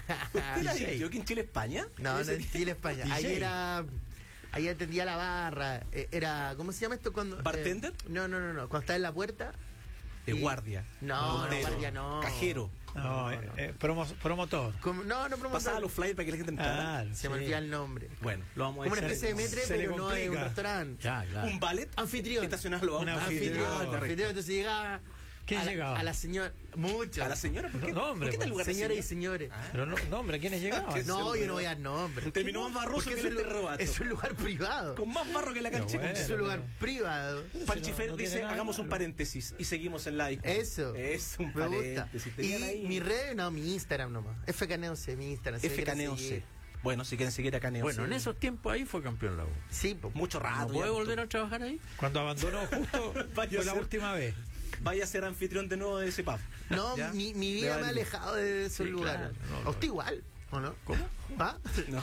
Speaker 1: ¿Yo que en Chile, España?
Speaker 2: No, en Chile, España.
Speaker 3: DJ.
Speaker 2: Ahí atendía la barra. Era, ¿cómo se llama esto cuando?
Speaker 1: ¿Bartender?
Speaker 2: No. Cuando está en la puerta.
Speaker 1: De
Speaker 2: Y-
Speaker 1: guardia.
Speaker 2: No,
Speaker 1: Bombero,
Speaker 2: guardia no.
Speaker 1: Cajero.
Speaker 3: No, promotor.
Speaker 2: No
Speaker 1: Pasaba
Speaker 2: promotor.
Speaker 1: los flyers para que la gente entrara.
Speaker 2: Se me olvida el nombre.
Speaker 1: Bueno, lo vamos a
Speaker 2: Como una
Speaker 1: decir.
Speaker 2: especie de metre,
Speaker 3: se le
Speaker 2: pero no es un
Speaker 3: complica.
Speaker 2: restaurante.
Speaker 4: Ya, claro.
Speaker 1: Un ballet
Speaker 2: Anfitrión.
Speaker 1: estacionado los
Speaker 3: Un
Speaker 1: autos.
Speaker 3: anfitrión.
Speaker 2: Anfitrión, entonces llegaba.
Speaker 3: ¿Quién
Speaker 2: a la-
Speaker 3: llegaba?
Speaker 2: A la señora. Mucho.
Speaker 1: ¿A la señora? ¿Por qué?
Speaker 3: No, hombre,
Speaker 1: ¿Por qué tal
Speaker 3: pues,
Speaker 1: lugar de
Speaker 2: Señoras y
Speaker 1: señor?
Speaker 2: señores.
Speaker 3: Pero no, hombre, ¿quiénes llegaban?
Speaker 2: No, yo no voy a dar nombre.
Speaker 1: Terminó más barroso
Speaker 2: Porque
Speaker 1: que el terremoto.
Speaker 2: es un lugar privado.
Speaker 1: Con más barro que la cancha.
Speaker 3: Pero bueno.
Speaker 2: Es un lugar privado.
Speaker 1: Panchifer
Speaker 3: no tiene
Speaker 1: dice,
Speaker 3: nada
Speaker 1: hagamos
Speaker 3: de
Speaker 1: un
Speaker 3: malo.
Speaker 1: paréntesis y seguimos en live.
Speaker 2: Eso.
Speaker 1: Es un
Speaker 2: Me gusta.
Speaker 1: paréntesis. Tenían
Speaker 2: Y
Speaker 1: ahí
Speaker 2: mi red, no, mi Instagram nomás. FKNeoC, mi Instagram. si me quieren
Speaker 1: FKNeoC.
Speaker 2: seguir.
Speaker 1: Bueno, si quieren seguir a Caneo.
Speaker 4: Bueno, en esos tiempos ahí fue campeón la U.
Speaker 2: Sí, pues.
Speaker 1: Mucho rato.
Speaker 4: ¿No puede
Speaker 1: ya,
Speaker 4: volver a trabajar ahí?
Speaker 3: Cuando abandonó justo
Speaker 1: Vaya
Speaker 3: fue
Speaker 1: a
Speaker 3: la
Speaker 1: ser.
Speaker 3: última vez.
Speaker 1: Vaya a ser anfitrión de nuevo de ese pub.
Speaker 2: No,
Speaker 1: ¿Ya?
Speaker 2: mi
Speaker 1: De
Speaker 2: vida me ha
Speaker 1: Valdivia.
Speaker 2: alejado de esos
Speaker 4: Sí,
Speaker 2: lugares.
Speaker 4: claro,
Speaker 2: ¿A usted igual? ¿O no?
Speaker 4: ¿Cómo?
Speaker 2: ¿Va?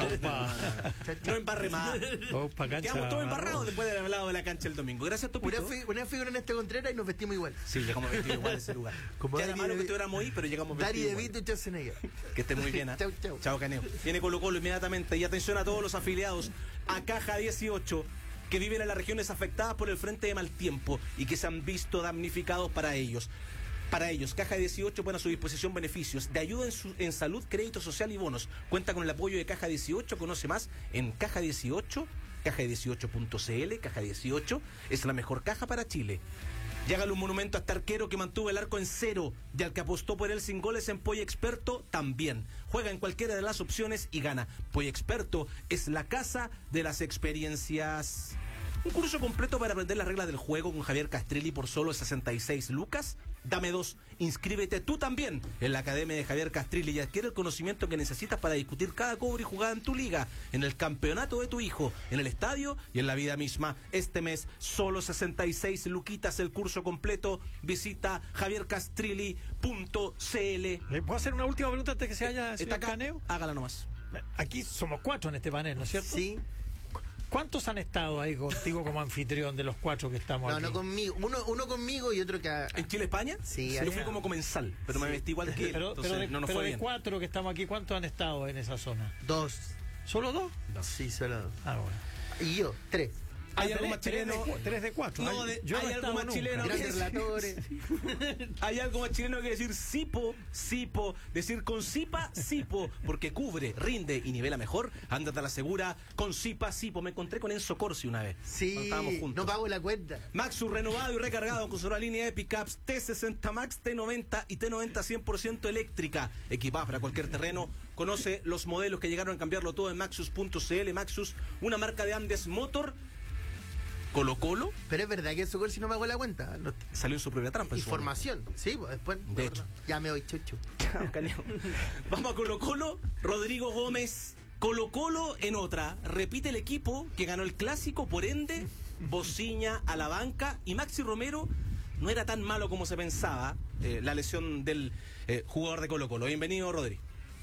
Speaker 1: No embarre más.
Speaker 3: Opa, cancha.
Speaker 1: Quedamos todos embarrados después de haber hablado de la cancha el domingo. Gracias, Topito.
Speaker 2: Una vez fui con este Contreras y nos vestimos igual.
Speaker 1: Sí, llegamos vestidos igual a ese lugar.
Speaker 2: Como
Speaker 1: Ya era
Speaker 2: Dari
Speaker 1: malo
Speaker 2: de-
Speaker 1: que estuviéramos ahí, pero llegamos
Speaker 2: Dari
Speaker 1: vestidos
Speaker 2: de
Speaker 1: igual.
Speaker 2: Vito y Schwarzenegger.
Speaker 1: Que esté muy bien, ¿ah?
Speaker 2: Chau, chau.
Speaker 1: Chao, Caneo. Viene Colo-Colo inmediatamente. Y atención a todos los afiliados a Caja 18 que viven en las regiones afectadas por el frente de mal tiempo y que se han visto damnificados para ellos. Para ellos, Caja 18 pone a su disposición beneficios de ayuda en salud, crédito social y bonos. Cuenta con el apoyo de Caja 18. Conoce más en Caja 18, caja18.cl. Caja 18 es la mejor caja para Chile. Llegale un monumento a este arquero que mantuvo el arco en cero y al que apostó por él sin goles en Poy Experto también. Juega en cualquiera de las opciones y gana. Poy Experto es la casa de las experiencias. Un curso completo para aprender las reglas del juego con Javier Castrilli por solo 66 lucas. Dame 2. Inscríbete tú también en la Academia de Javier Castrilli y adquiere el conocimiento que necesitas para discutir cada cobro y jugada en tu liga, en el campeonato de tu hijo, en el estadio y en la vida misma. Este mes, solo 66 luquitas el curso completo. Visita javiercastrilli.cl.
Speaker 3: ¿Le puedo hacer una última pregunta antes que se haya
Speaker 1: ¿Está acá?
Speaker 3: Caneo?
Speaker 1: Hágala nomás.
Speaker 3: Aquí somos 4 en este panel, ¿no es cierto?
Speaker 2: Sí.
Speaker 3: ¿Cuántos han estado ahí contigo como anfitrión de los 4 que estamos
Speaker 2: No,
Speaker 3: aquí?
Speaker 2: no conmigo. Uno conmigo y otro que.
Speaker 1: ¿En Chile, España?
Speaker 2: Sí,
Speaker 1: Yo
Speaker 2: allá.
Speaker 1: fui como comensal, pero me vestí igual que él.
Speaker 3: Pero,
Speaker 1: Entonces
Speaker 3: de,
Speaker 1: no nos
Speaker 3: pero
Speaker 1: fue
Speaker 3: de
Speaker 1: bien.
Speaker 3: 4 que estamos aquí, ¿cuántos han estado en esa zona?
Speaker 2: 2.
Speaker 3: ¿Solo 2?
Speaker 2: Sí, solo 2.
Speaker 3: Ah, bueno.
Speaker 2: Y yo, 3.
Speaker 1: Hay algo más chileno.
Speaker 3: 3 de 4.
Speaker 1: No, hay algo más chileno.
Speaker 2: Grandes relatores.
Speaker 1: Hay algo más chileno que decir sipo, sipo. Decir con sipa, sipo. Porque cubre, rinde y nivela mejor. Ándate a la segura con sipa, sipo. Me encontré con Enzo Corsi una vez.
Speaker 2: Sí,
Speaker 1: cuando estábamos juntos.
Speaker 2: no pago la cuenta.
Speaker 1: Maxus renovado y recargado con su nueva línea de pickups T60 Max, T90 y T90 100% eléctrica. Equipadas para cualquier terreno. Conoce los modelos que llegaron a cambiarlo todo en Maxus.cl. Maxus, una marca de Andes Motor. Colo-Colo.
Speaker 2: Pero es verdad que eso si no me hago la cuenta. No,
Speaker 1: salió en su propia trampa.
Speaker 2: información. Sí, pues después.
Speaker 1: De hecho.
Speaker 2: Ya me voy, chucho.
Speaker 1: Vamos a Colo-Colo. Rodrigo Gómez. Colo-Colo en otra. Repite el equipo que ganó el clásico, por ende, Bociña a la banca. Y Maxi Romero no era tan malo como se pensaba. La lesión del jugador de Colo-Colo. Bienvenido, Rodri.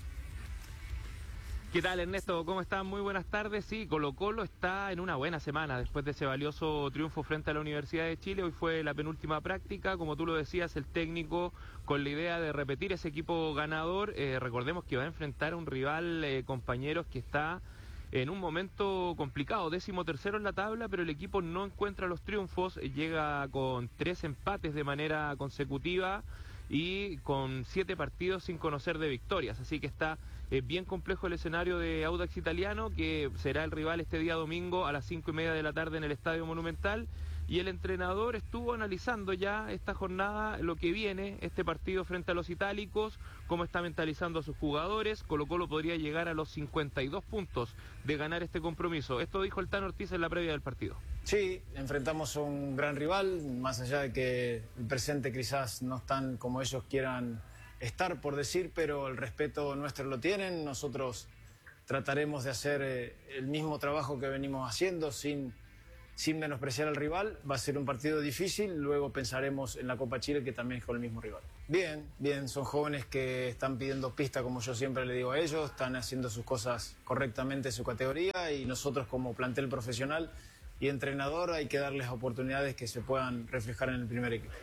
Speaker 6: ¿Qué tal, Ernesto? ¿Cómo están? Muy buenas tardes. Sí, Colo-Colo está en una buena semana después de ese valioso triunfo frente a la Universidad de Chile. Hoy fue la penúltima práctica, como tú lo decías, el técnico con la idea de repetir ese equipo ganador. Recordemos que va a enfrentar a un rival, compañeros, que está en un momento complicado, 13º en la tabla, pero el equipo no encuentra los triunfos, llega con 3 empates de manera consecutiva y con 7 partidos sin conocer de victorias, así que está bien complejo el escenario de Audax Italiano, que será el rival este día domingo a las 5:30 de la tarde en el Estadio Monumental. Y el entrenador estuvo analizando ya esta jornada, lo que viene, este partido frente a los itálicos, cómo está mentalizando a sus jugadores. Colo-Colo podría llegar a los 52 puntos de ganar este compromiso. Esto dijo el Tano Ortiz en la previa del partido.
Speaker 7: Sí, enfrentamos a un gran rival, más allá de que el presente quizás no están como ellos quieran estar, por decir, pero el respeto nuestro lo tienen. Nosotros trataremos de hacer el mismo trabajo que venimos haciendo sin menospreciar al rival. Va a ser un partido difícil, luego pensaremos en la Copa Chile, que también es con el mismo rival. Bien, son jóvenes que están pidiendo pista, como yo siempre le digo a ellos, están haciendo sus cosas correctamente en su categoría, y nosotros como plantel profesional y entrenador hay que darles oportunidades que se puedan reflejar en el primer equipo.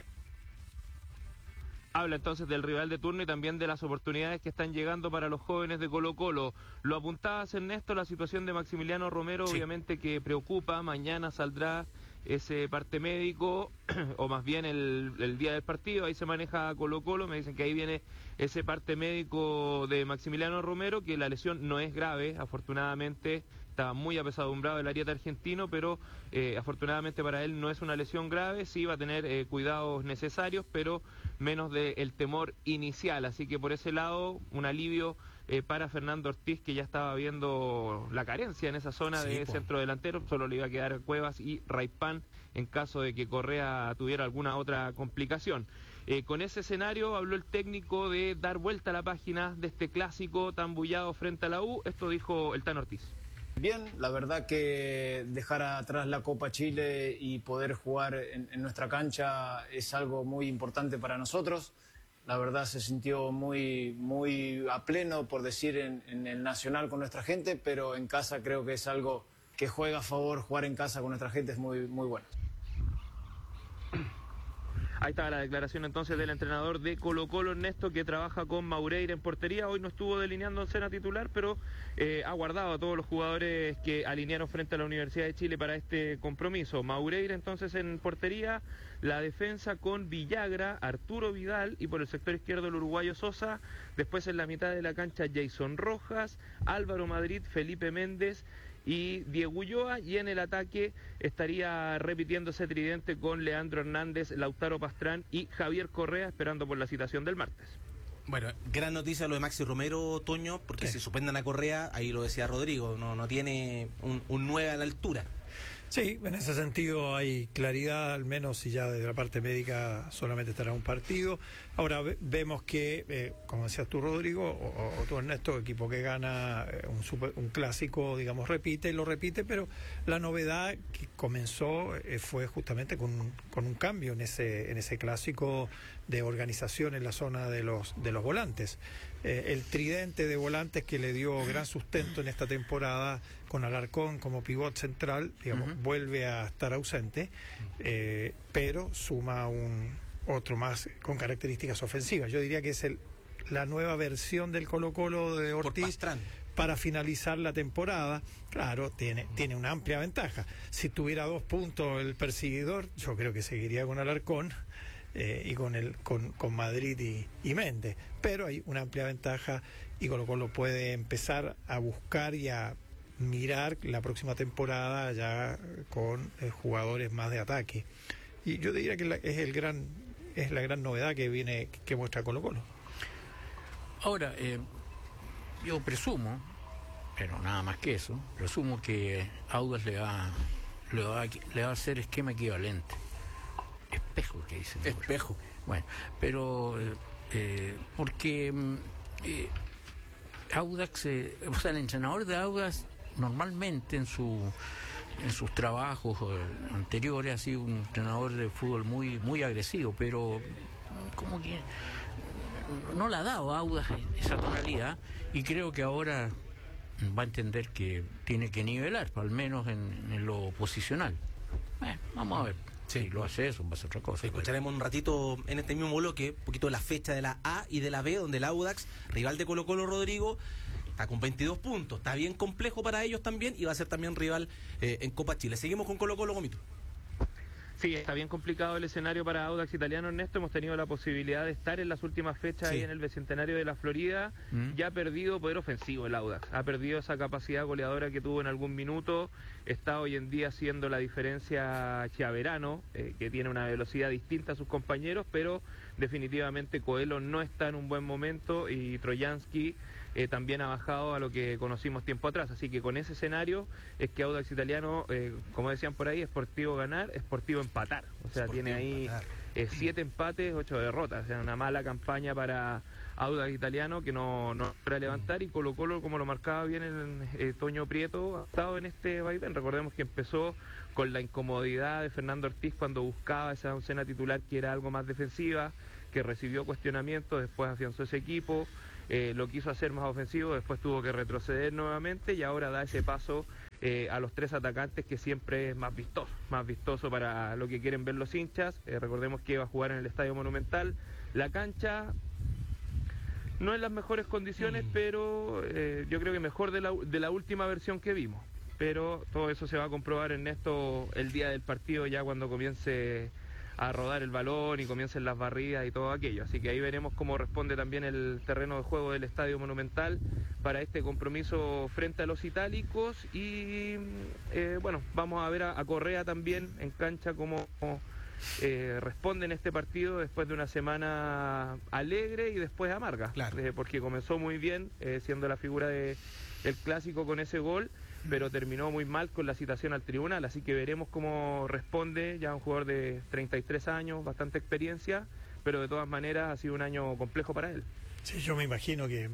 Speaker 6: Habla entonces del rival de turno y también de las oportunidades que están llegando para los jóvenes de Colo-Colo. Lo apuntabas, Ernesto, la situación de Maximiliano Romero, sí, obviamente que preocupa. Mañana saldrá ese parte médico, o más bien el día del partido, ahí se maneja Colo-Colo, me dicen que ahí viene ese parte médico de Maximiliano Romero, que la lesión no es grave, afortunadamente. Está muy apesadumbrado el ariete argentino, pero afortunadamente para él no es una lesión grave. Sí va a tener cuidados necesarios, pero menos del temor inicial. Así que por ese lado, un alivio para Fernando Ortiz, que ya estaba viendo la carencia en esa zona de centro delantero. Solo le iba a quedar Cuevas y Raipán en caso de que Correa tuviera alguna otra complicación. Con ese escenario habló el técnico de dar vuelta a la página de este clásico tan bullado frente a la U. Esto dijo el Tano Ortiz.
Speaker 7: Bien, la verdad que dejar atrás la Copa Chile y poder jugar en nuestra cancha es algo muy importante para nosotros. La verdad se sintió muy a pleno, por decir, en el Nacional con nuestra gente, pero en casa creo que es algo que juega a favor. Jugar en casa con nuestra gente es muy bueno.
Speaker 6: Ahí estaba la declaración entonces del entrenador de Colo-Colo, Ernesto, que trabaja con Maureira en portería. Hoy no estuvo delineando en escena titular, pero ha guardado a todos los jugadores que alinearon frente a la Universidad de Chile para este compromiso. Maureira entonces en portería, la defensa con Villagra, Arturo Vidal, y por el sector izquierdo el uruguayo Sosa. Después en la mitad de la cancha Jason Rojas, Álvaro Madrid, Felipe Méndez y Diego Ulloa, y en el ataque estaría repitiendo ese tridente con Leandro Hernández, Lautaro Pastrán y Javier Correa, esperando por la citación del martes.
Speaker 1: Bueno, gran noticia lo de Maxi Romero, Toño, porque si suspendan a Correa, ahí lo decía Rodrigo, no tiene un 9 a la altura.
Speaker 3: Sí, en ese sentido hay claridad, al menos si ya desde la parte médica solamente estará un partido. Ahora vemos que, como decías tú, Rodrigo, o tú, Ernesto, equipo que gana un clásico, digamos, lo repite, pero la novedad que comenzó fue justamente con un cambio en ese clásico de organización en la zona de los volantes. El tridente de volantes que le dio gran sustento en esta temporada, con Alarcón como pivot central, digamos, vuelve a estar ausente, pero suma otro más con características ofensivas. Yo diría que es la nueva versión del Colo-Colo de Ortiz, para finalizar la temporada. Claro, tiene una amplia ventaja. Si tuviera 2 puntos el perseguidor, yo creo que seguiría con Alarcón y con Madrid y Méndez, pero hay una amplia ventaja y Colo-Colo puede empezar a buscar y a mirar la próxima temporada ya con jugadores más de ataque. Y yo diría que es la gran novedad que muestra Colo-Colo.
Speaker 4: Ahora, yo presumo, pero nada más que eso, presumo que Audax le va a hacer esquema equivalente. Espejo, que dicen.
Speaker 1: Espejo.
Speaker 4: Bueno, pero porque Audax, o sea, el entrenador de Audax normalmente en sus trabajos anteriores ha sido un entrenador de fútbol muy agresivo, pero como que no le ha dado a Audax esa tonalidad, y creo que ahora va a entender que tiene que nivelar, al menos en lo posicional. Vamos a ver.
Speaker 1: Sí.
Speaker 4: Si lo hace eso, va a ser otra cosa.
Speaker 1: Escucharemos un ratito en este mismo bloque un poquito de la fecha de la A y de la B, donde el Audax, rival de Colo-Colo, Rodrigo, está con 22 puntos. Está bien complejo para ellos también y va a ser también rival en Copa Chile. Seguimos con Colo-Colo, Gomito.
Speaker 6: Sí, está bien complicado el escenario para Audax Italiano, Ernesto. Hemos tenido la posibilidad de estar en las últimas fechas ahí en el Bicentenario de la Florida. Ya ha perdido poder ofensivo el Audax. Ha perdido esa capacidad goleadora que tuvo en algún minuto. Está hoy en día haciendo la diferencia Chiaverano, que tiene una velocidad distinta a sus compañeros, pero definitivamente Coelho no está en un buen momento y Trojansky también ha bajado a lo que conocimos tiempo atrás. Así que con ese escenario es que Audax Italiano, como decían por ahí, Sportivo ganar, Sportivo empatar. O sea, tiene ahí 7 empates, 8 derrotas. O sea, una mala campaña para Audax Italiano que no logra levantar, y Colo-Colo, como lo marcaba bien el Toño Prieto, ha estado en este vaivén. Recordemos que empezó con la incomodidad de Fernando Ortiz cuando buscaba esa oncena titular que era algo más defensiva, que recibió cuestionamientos, después afianzó ese equipo, lo quiso hacer más ofensivo, después tuvo que retroceder nuevamente y ahora da ese paso a los 3 atacantes, que siempre es más vistoso para lo que quieren ver los hinchas. Recordemos que va a jugar en el Estadio Monumental. La cancha no en las mejores condiciones, pero yo creo que mejor de la última versión que vimos. Pero todo eso se va a comprobar, Ernesto, el día del partido, ya cuando comience a rodar el balón y comiencen las barridas y todo aquello. Así que ahí veremos cómo responde también el terreno de juego del Estadio Monumental para este compromiso frente a los itálicos. Y bueno, vamos a ver a Correa también en cancha cómo responde en este partido después de una semana alegre y después amarga.
Speaker 1: Claro.
Speaker 6: Porque comenzó muy bien siendo la figura del clásico con ese gol, pero terminó muy mal con la citación al tribunal, así que veremos cómo responde. Ya un jugador de 33 años, bastante experiencia, pero de todas maneras ha sido un año complejo para él.
Speaker 3: Sí, yo me imagino que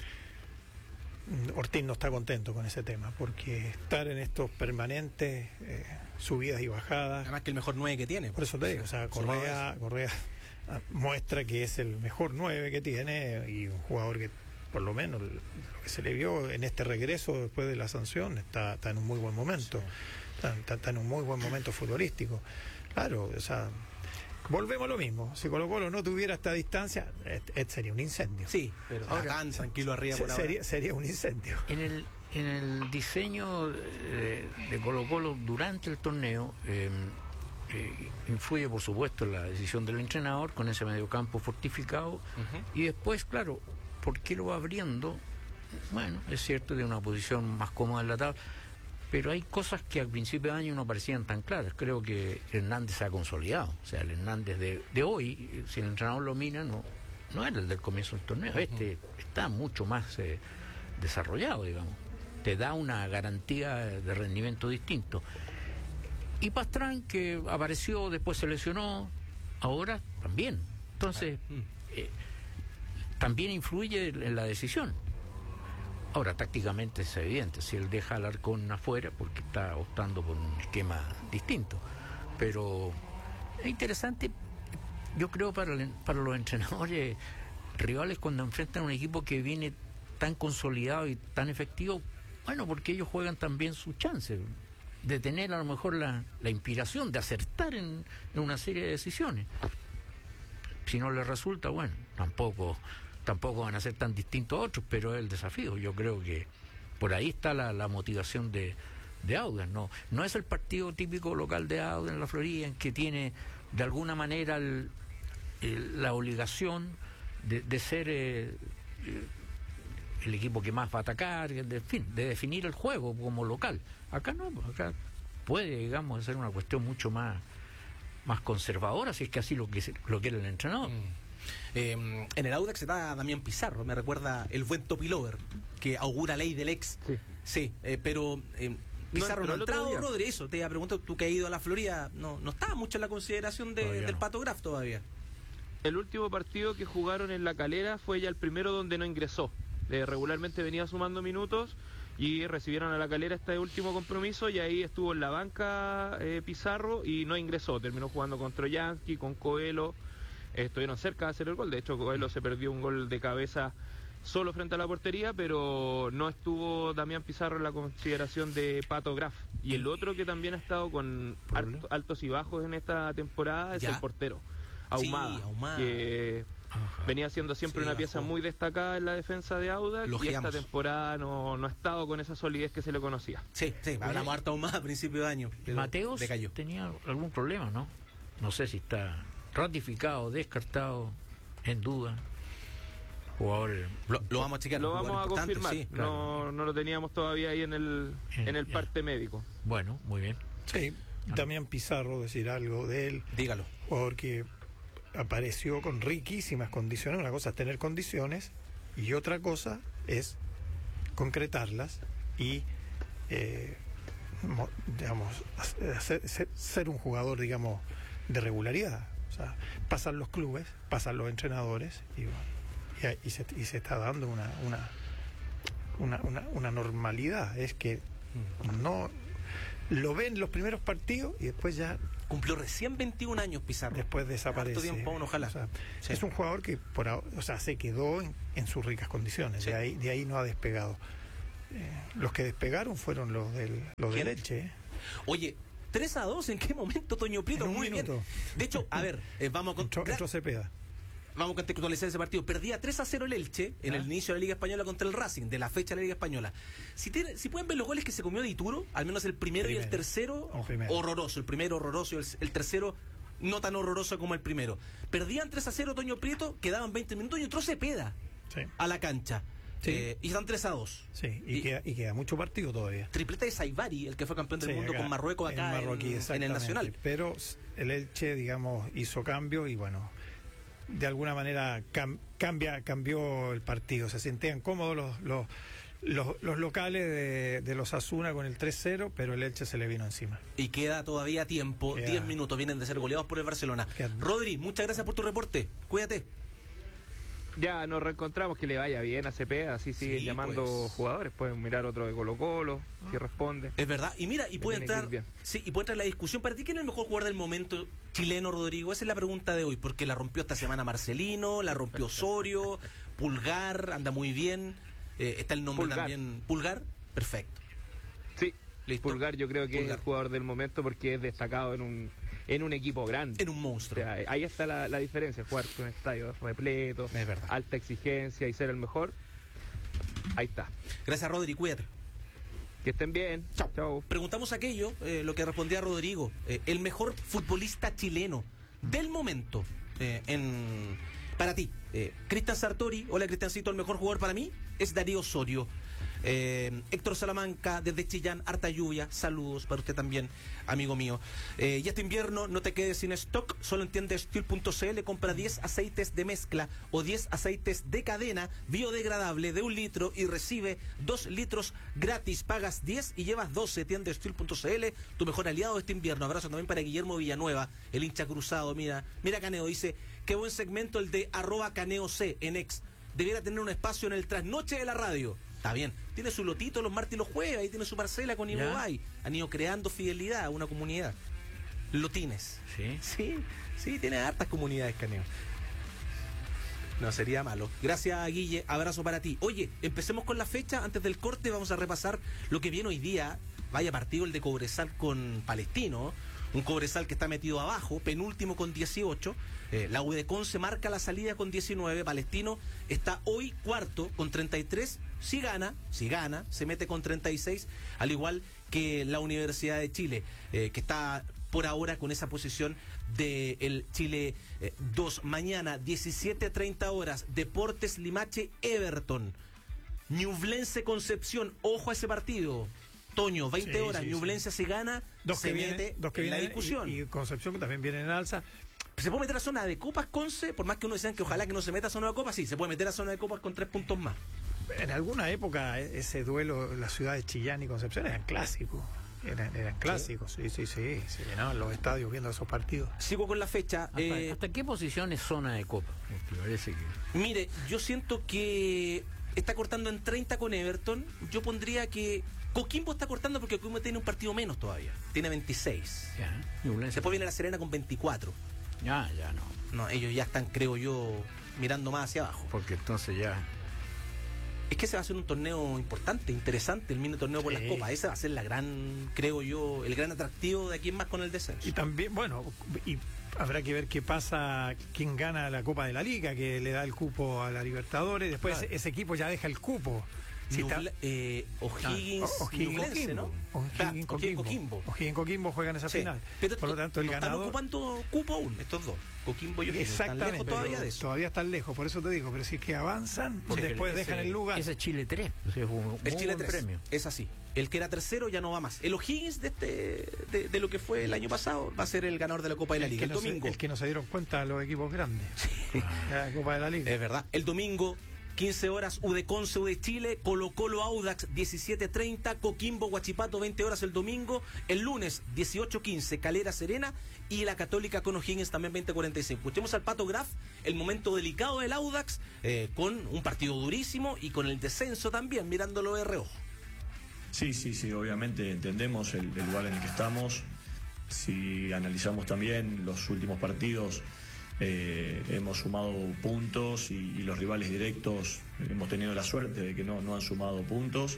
Speaker 3: Ortiz no está contento con ese tema, porque estar en estos permanentes subidas y bajadas.
Speaker 1: Además que el mejor 9 que tiene.
Speaker 3: Por eso te digo, o sea, Correa muestra que es el mejor 9 que tiene, y un jugador que por lo menos lo que se le vio en este regreso después de la sanción está en un muy buen momento. Sí. Está en un muy buen momento futbolístico. Claro, o sea, volvemos a lo mismo. Si Colo-Colo no tuviera esta distancia, sería un incendio.
Speaker 1: Sí, pero ahora, tranquilo arriba por ahora.
Speaker 3: Sería un incendio.
Speaker 4: En el diseño de Colo-Colo durante el torneo influye, por supuesto, la decisión del entrenador con ese mediocampo fortificado. Y después, claro, ¿por qué lo va abriendo? Bueno, es cierto, de una posición más cómoda en la tabla, pero hay cosas que al principio de año no parecían tan claras. Creo que Hernández se ha consolidado. O sea, el Hernández de hoy, si el entrenador lo mira, no era el del comienzo del torneo. Este está mucho más desarrollado, digamos. Te da una garantía de rendimiento distinto. Y Pastrán, que apareció, después se lesionó, ahora también. Entonces, también influye en la decisión. Ahora, tácticamente es evidente, si él deja al Alarcón afuera, porque está optando por un esquema distinto. Pero es interesante, yo creo, para los entrenadores rivales cuando enfrentan a un equipo que viene tan consolidado y tan efectivo, bueno, porque ellos juegan también sus chances de tener a lo mejor la inspiración de acertar en una serie de decisiones. Si no les resulta, bueno, tampoco van a ser tan distintos a otros, pero es el desafío. Yo creo que por ahí está la motivación de Audax. No es el partido típico local de Audax en la Florida, en que tiene de alguna manera la obligación de ser el equipo que más va a atacar, de definir el juego como local. Acá no, acá puede, digamos, ser una cuestión mucho más conservadora, si es que así lo quiere el entrenador.
Speaker 1: En el Audax está Damián Pizarro, me recuerda el buen Topilover, que augura ley del ex. Sí, pero Pizarro no ha entrado, Rodri, eso te iba a preguntar, tú que has ido a la Florida, no está mucho en la consideración del Pato Graf todavía.
Speaker 6: El último partido que jugaron en La Calera fue ya el primero donde no ingresó. Regularmente venía sumando minutos y recibieron a La Calera este último compromiso, y ahí estuvo en la banca Pizarro y no ingresó. Terminó jugando con Troyansky, con Coelho. Estuvieron cerca de hacer el gol. De hecho, Coelho se perdió un gol de cabeza solo frente a la portería, pero no estuvo Damián Pizarro en la consideración de Pato Graf. Y el otro que también ha estado con altos y bajos en esta temporada es el portero, Ahumada, que venía siendo siempre una pieza muy destacada en la defensa de Audax, y esta temporada no ha estado con esa solidez que se le conocía.
Speaker 1: Sí, hablamos harto Ahumada a principio de año.
Speaker 4: Mateos tenía algún problema, ¿no? No sé si está ratificado, descartado, en duda. Jugador,
Speaker 1: lo vamos a chequear.
Speaker 6: Lo vamos a confirmar. Sí, claro. No lo teníamos todavía ahí en el parte médico.
Speaker 4: Bueno, muy bien.
Speaker 3: Sí, también Pizarro, decir algo de él.
Speaker 1: Dígalo.
Speaker 3: Jugador que apareció con riquísimas condiciones. Una cosa es tener condiciones y otra cosa es concretarlas y digamos ser un jugador, digamos, de regularidad. O sea, pasan los clubes, pasan los entrenadores y se está dando una normalidad. Es que no lo ven los primeros partidos y después ya
Speaker 1: cumplió recién 21 años Pizarro.
Speaker 3: Después desaparece.
Speaker 1: Tiempo, ojalá.
Speaker 3: O sea, es un jugador que se quedó en sus ricas condiciones. De ahí no ha despegado. Los que despegaron fueron los del Elche.
Speaker 1: Oye, 3-2, ¿en qué momento, Toño Prieto? Muy bien. De hecho, a ver, vamos con
Speaker 3: Cepeda.
Speaker 1: Vamos a contextualizar ese partido. Perdía 3-0 el Elche en el inicio de la Liga Española contra el Racing, de la fecha de la Liga Española. Si pueden ver los goles que se comió de Ituro, al menos el primero y el tercero, horroroso. El primero horroroso y el tercero no tan horroroso como el primero. Perdían 3-0, Toño Prieto, quedaban 20 minutos y entró Cepeda a la cancha. Y están 3-2.
Speaker 3: Sí, y queda mucho partido todavía.
Speaker 1: Tripleta de Saibari, el que fue campeón del mundo con Marruecos acá en el Nacional.
Speaker 3: Pero el Elche, digamos, hizo cambio y bueno, de alguna manera cambió el partido. Se sentían cómodos los locales de los Asuna con el 3-0, pero el Elche se le vino encima.
Speaker 1: Y queda todavía tiempo, 10 minutos, vienen de ser goleados por el Barcelona. Rodri, muchas gracias por tu reporte, cuídate.
Speaker 6: Ya nos reencontramos, que le vaya bien a Cepeda, así sigue llamando jugadores, pueden mirar otro de Colo-Colo, si responde.
Speaker 1: Es verdad, y mira, y puede entrar la discusión. ¿Para ti quién es el mejor jugador del momento chileno, Rodrigo? Esa es la pregunta de hoy, porque la rompió esta semana Marcelino, la rompió Osorio, Pulgar, anda muy bien, está el nombre también, Pulgar, perfecto.
Speaker 6: Sí, listo. Pulgar yo creo que es el jugador del momento porque es destacado en un equipo grande.
Speaker 1: En un monstruo.
Speaker 6: O sea, ahí está la diferencia, jugar con un estadio repleto, alta exigencia y ser el mejor. Ahí está.
Speaker 1: Gracias, Rodri, cuídate.
Speaker 6: Que estén bien. Chao.
Speaker 1: Preguntamos aquello, lo que respondía Rodrigo, el mejor futbolista chileno del momento para ti. Cristian Sartori, hola Cristiancito, el mejor jugador para mí es Darío Osorio. Héctor Salamanca desde Chillán, harta lluvia, saludos para usted también, amigo mío. Y este invierno no te quedes sin stock, solo en tiendasteel.cl, compra 10 aceites de mezcla o 10 aceites de cadena biodegradable de 1 litro y recibe 2 litros gratis, pagas 10 y llevas 12. Tiendasteel.cl, tu mejor aliado este invierno. Abrazo también para Guillermo Villanueva, el hincha cruzado. Mira Caneo, dice, qué buen segmento el de @CaneoC en X, debiera tener un espacio en el trasnoche de la radio. Está bien, tiene su lotito los martes y los jueves, ahí tiene su parcela con Imobay. Han ido creando fidelidad a una comunidad. Lotines. Sí, tiene hartas comunidades, Caneo. No sería malo. Gracias, Guille, abrazo para ti. Oye, empecemos con la fecha, antes del corte vamos a repasar lo que viene hoy día. Vaya partido el de Cobresal con Palestino. Un Cobresal que está metido abajo, penúltimo con 18. La U de Conce marca la salida con 19. Palestino está hoy cuarto con 33. Si gana, se mete con 36, al igual que la Universidad de Chile, que está por ahora con esa posición del Chile 2. Mañana, 17:30 horas, Deportes Limache, Everton. Ñublense Concepción, ojo a ese partido. Toño, 20 horas, Ñublense si gana, se mete en la discusión.
Speaker 3: Y Concepción que también viene en alza.
Speaker 1: ¿Se puede meter a zona de copas, Conce? Por más que uno decían que ojalá que no se meta a zona de copas, sí, se puede meter a zona de copas con 3 puntos más.
Speaker 3: En alguna época ese duelo, las ciudades Chillán y Concepción eran clásicos. Eran clásicos, sí. Se llenaban los estadios viendo esos partidos.
Speaker 1: Sigo con la fecha.
Speaker 4: ¿Hasta qué posición es zona de copa? Porque parece que...
Speaker 1: Mire, yo siento que está cortando en 30 con Everton. Yo pondría que Coquimbo está cortando porque Coquimbo tiene un partido menos todavía. Tiene 26. Después viene La Serena con 24.
Speaker 4: Ya no.
Speaker 1: No, ellos ya están, creo yo, mirando más hacia abajo.
Speaker 4: Porque entonces ya...
Speaker 1: Es que ese va a ser un torneo importante, interesante, el mini torneo por las copas. Ese va a ser la gran, creo yo, el gran atractivo de aquí en más con el descenso.
Speaker 3: Y también, bueno, y habrá que ver qué pasa, quién gana la Copa de la Liga, que le da el cupo a la Libertadores. Después claro, ese equipo ya deja el cupo.
Speaker 1: O'Higgins,
Speaker 3: Coquimbo,
Speaker 1: ¿no?
Speaker 3: O'Higgins Coquimbo juegan esa final.
Speaker 1: Pero
Speaker 3: por lo tanto, el ganador...
Speaker 1: están ocupando cupo aún, estos dos. Coquimbo y O'Higgins.
Speaker 3: Exactamente.
Speaker 1: Están lejos todavía de eso.
Speaker 3: Todavía están lejos, por eso te digo. Pero si es que avanzan, después dejan el lugar.
Speaker 4: Ese es Chile 3.
Speaker 1: El Chile 3 premio. Es así. El que era tercero ya no va más. El O'Higgins de lo que fue el año pasado va a ser el ganador de la Copa de la Liga. El domingo.
Speaker 3: El que no se dieron cuenta los equipos grandes. Sí. La Copa de la Liga.
Speaker 1: Es verdad. El domingo, 15 horas, U de Conce, U de Chile, Colo-Colo Audax, 17:30, Coquimbo Huachipato, 20 horas el domingo. El lunes, 18:15, Calera Serena y la Católica con O'Higgins también 20:45. Escuchemos al Pato Graf, el momento delicado del Audax, con un partido durísimo y con el descenso también, mirándolo de reojo.
Speaker 8: Sí, obviamente entendemos el lugar en el que estamos. Si analizamos también los últimos partidos, hemos sumado puntos y los rivales directos hemos tenido la suerte de que no han sumado puntos.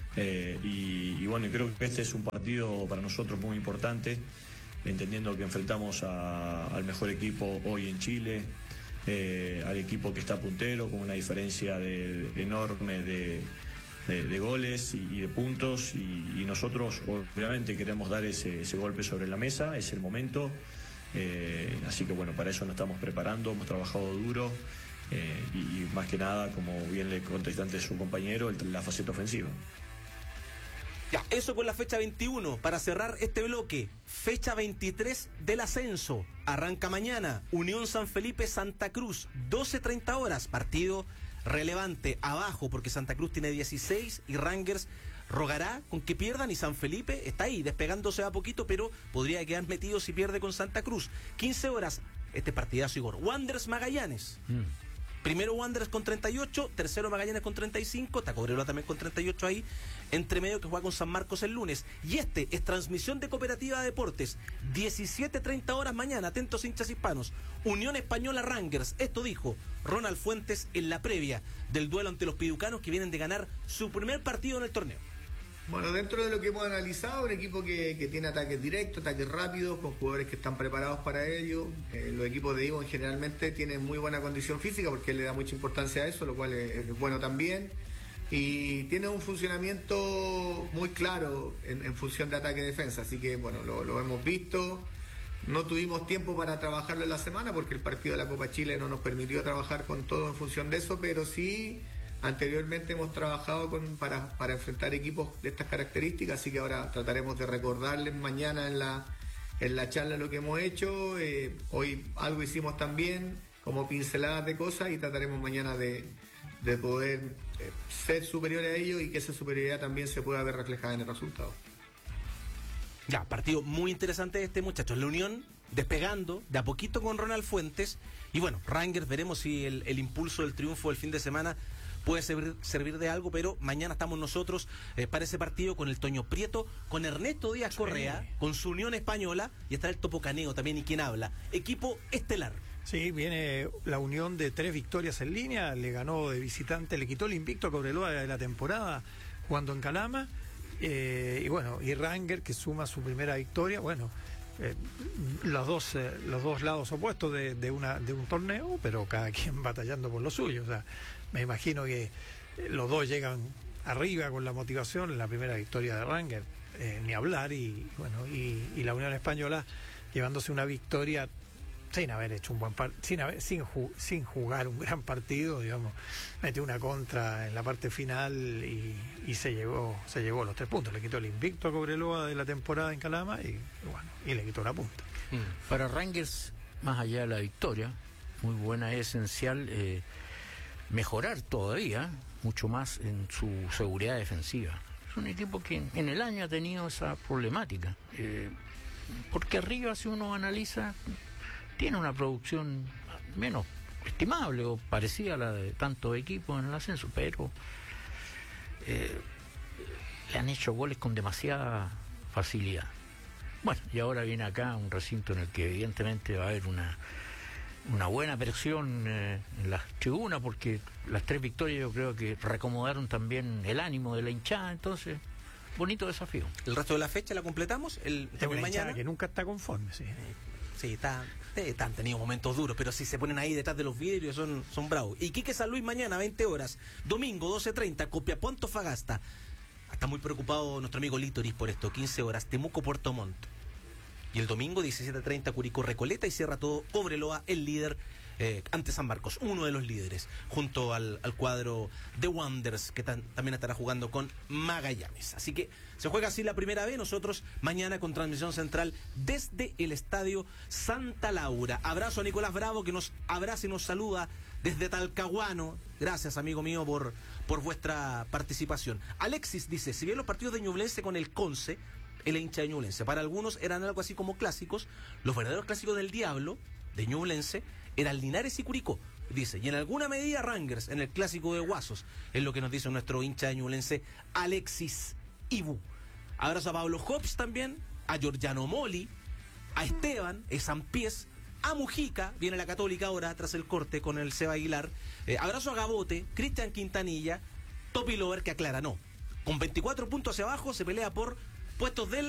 Speaker 8: Y bueno, creo que este es un partido para nosotros muy importante, entendiendo que enfrentamos al mejor equipo hoy en Chile, al equipo que está puntero con una diferencia enorme de goles y de puntos, y nosotros obviamente queremos dar ese golpe sobre la mesa, es el momento. Así que bueno, para eso nos estamos preparando, hemos trabajado duro, y más que nada, como bien le contesté antes su compañero, la faceta ofensiva.
Speaker 1: Ya, eso con la fecha 21. Para cerrar este bloque, fecha 23 del ascenso. Arranca mañana, Unión San Felipe Santa Cruz, 12:30 horas, partido relevante abajo porque Santa Cruz tiene 16 y Rangers rogará con que pierdan, y San Felipe está ahí despegándose a poquito, pero podría quedar metido si pierde con Santa Cruz. 15 horas, este partidazo, Igor. Wanderers Magallanes. Primero Wanderers con 38, tercero Magallanes con 35, Cobreloa también con 38 ahí, entre medio, que juega con San Marcos el lunes. Y este es transmisión de Cooperativa de Deportes, 17:30 horas mañana, atentos hinchas hispanos, Unión Española Rangers. Esto dijo Ronald Fuentes en la previa del duelo ante los piducanos, que vienen de ganar su primer partido en el torneo.
Speaker 9: Bueno, dentro de lo que hemos analizado, un equipo que tiene ataques directos, ataques rápidos, con jugadores que están preparados para ello. Los equipos de Ivonne generalmente tienen muy buena condición física, porque él le da mucha importancia a eso, lo cual es bueno también. Y tiene un funcionamiento muy claro en función de ataque y defensa, así que bueno, lo hemos visto. No tuvimos tiempo para trabajarlo en la semana porque el partido de la Copa Chile no nos permitió trabajar con todo en función de eso, pero sí... Anteriormente hemos trabajado para enfrentar equipos de estas características, así que ahora trataremos de recordarles mañana en la charla lo que hemos hecho. Hoy algo hicimos también, como pinceladas de cosas, y trataremos mañana de poder ser superiores a ellos y que esa superioridad también se pueda ver reflejada en el resultado.
Speaker 1: Ya, partido muy interesante muchachos. La Unión despegando de a poquito con Ronald Fuentes. Y bueno, Rangers, veremos si el impulso del triunfo del fin de semana puede servir de algo, pero mañana estamos nosotros para ese partido con el Toño Prieto, con Ernesto Díaz Correa, con su Unión Española, y está el Topo Caneo también, y quien habla. Equipo estelar.
Speaker 3: Sí, viene la Unión de 3 victorias en línea, le ganó de visitante, le quitó el invicto a Cobreloa de la temporada jugando en Calama, y bueno, y Ranger, que suma su primera victoria. Bueno, los dos lados opuestos de un torneo, pero cada quien batallando por lo suyo. O sea, me imagino que los dos llegan arriba con la motivación. En la primera victoria de Rangers, ni hablar, y bueno, y la Unión Española llevándose una victoria sin haber hecho un buen partido, sin jugar un gran partido, digamos. Metió una contra en la parte final y se llevó los 3 puntos. Le quitó el invicto a Cobreloa de la temporada en Calama y le quitó la punta.
Speaker 4: Para Rangers, más allá de la victoria, muy buena, es esencial mejorar todavía mucho más en su seguridad defensiva. Es un equipo que en el año ha tenido esa problemática, porque arriba, si uno analiza, tiene una producción menos estimable o parecida a la de tantos equipos en el ascenso, pero le han hecho goles con demasiada facilidad. Bueno, y ahora viene acá un recinto en el que evidentemente va a haber una buena presión en las tribunas, porque las 3 victorias yo creo que reacomodaron también el ánimo de la hinchada. Entonces, bonito desafío.
Speaker 1: El resto de la fecha la completamos el mañana,
Speaker 3: que nunca está conforme.
Speaker 1: Sí, han tenido momentos duros, pero si se ponen ahí detrás de los vidrios son bravos. Iquique San Luis mañana 20 horas, domingo 12:30, Copiapó Antofagasta. Está muy preocupado nuestro amigo Litoris por esto. 15 horas, Temuco Puerto Montt. Y el domingo 17:30, Curicó Recoleta, y cierra todo Cobreloa, el líder ante San Marcos, uno de los líderes, junto al cuadro de Wanderers, que también estará jugando con Magallanes. Así que se juega así la primera vez. Nosotros mañana con transmisión central desde el Estadio Santa Laura. Abrazo a Nicolás Bravo, que nos abraza y nos saluda desde Talcahuano. Gracias, amigo mío, por vuestra participación. Alexis dice, si bien los partidos de Ñublense con el Conce, el hincha de Ñublense, para algunos eran algo así como clásicos, los verdaderos clásicos del diablo de Ñublense eran Linares y Curicó, dice, y en alguna medida Rangers en el clásico de Guasos, es lo que nos dice nuestro hincha de Ñublense, Alexis Ibu. Abrazo a Pablo Hobbs también, a Giorgiano Moli, a Esteban, Sampiés, a Mujica, viene la Católica ahora tras el corte con el Seba Aguilar. Abrazo a Gabote, Cristian Quintanilla, Topi Lover, que aclara, no, con 24 puntos hacia abajo se pelea por puestos del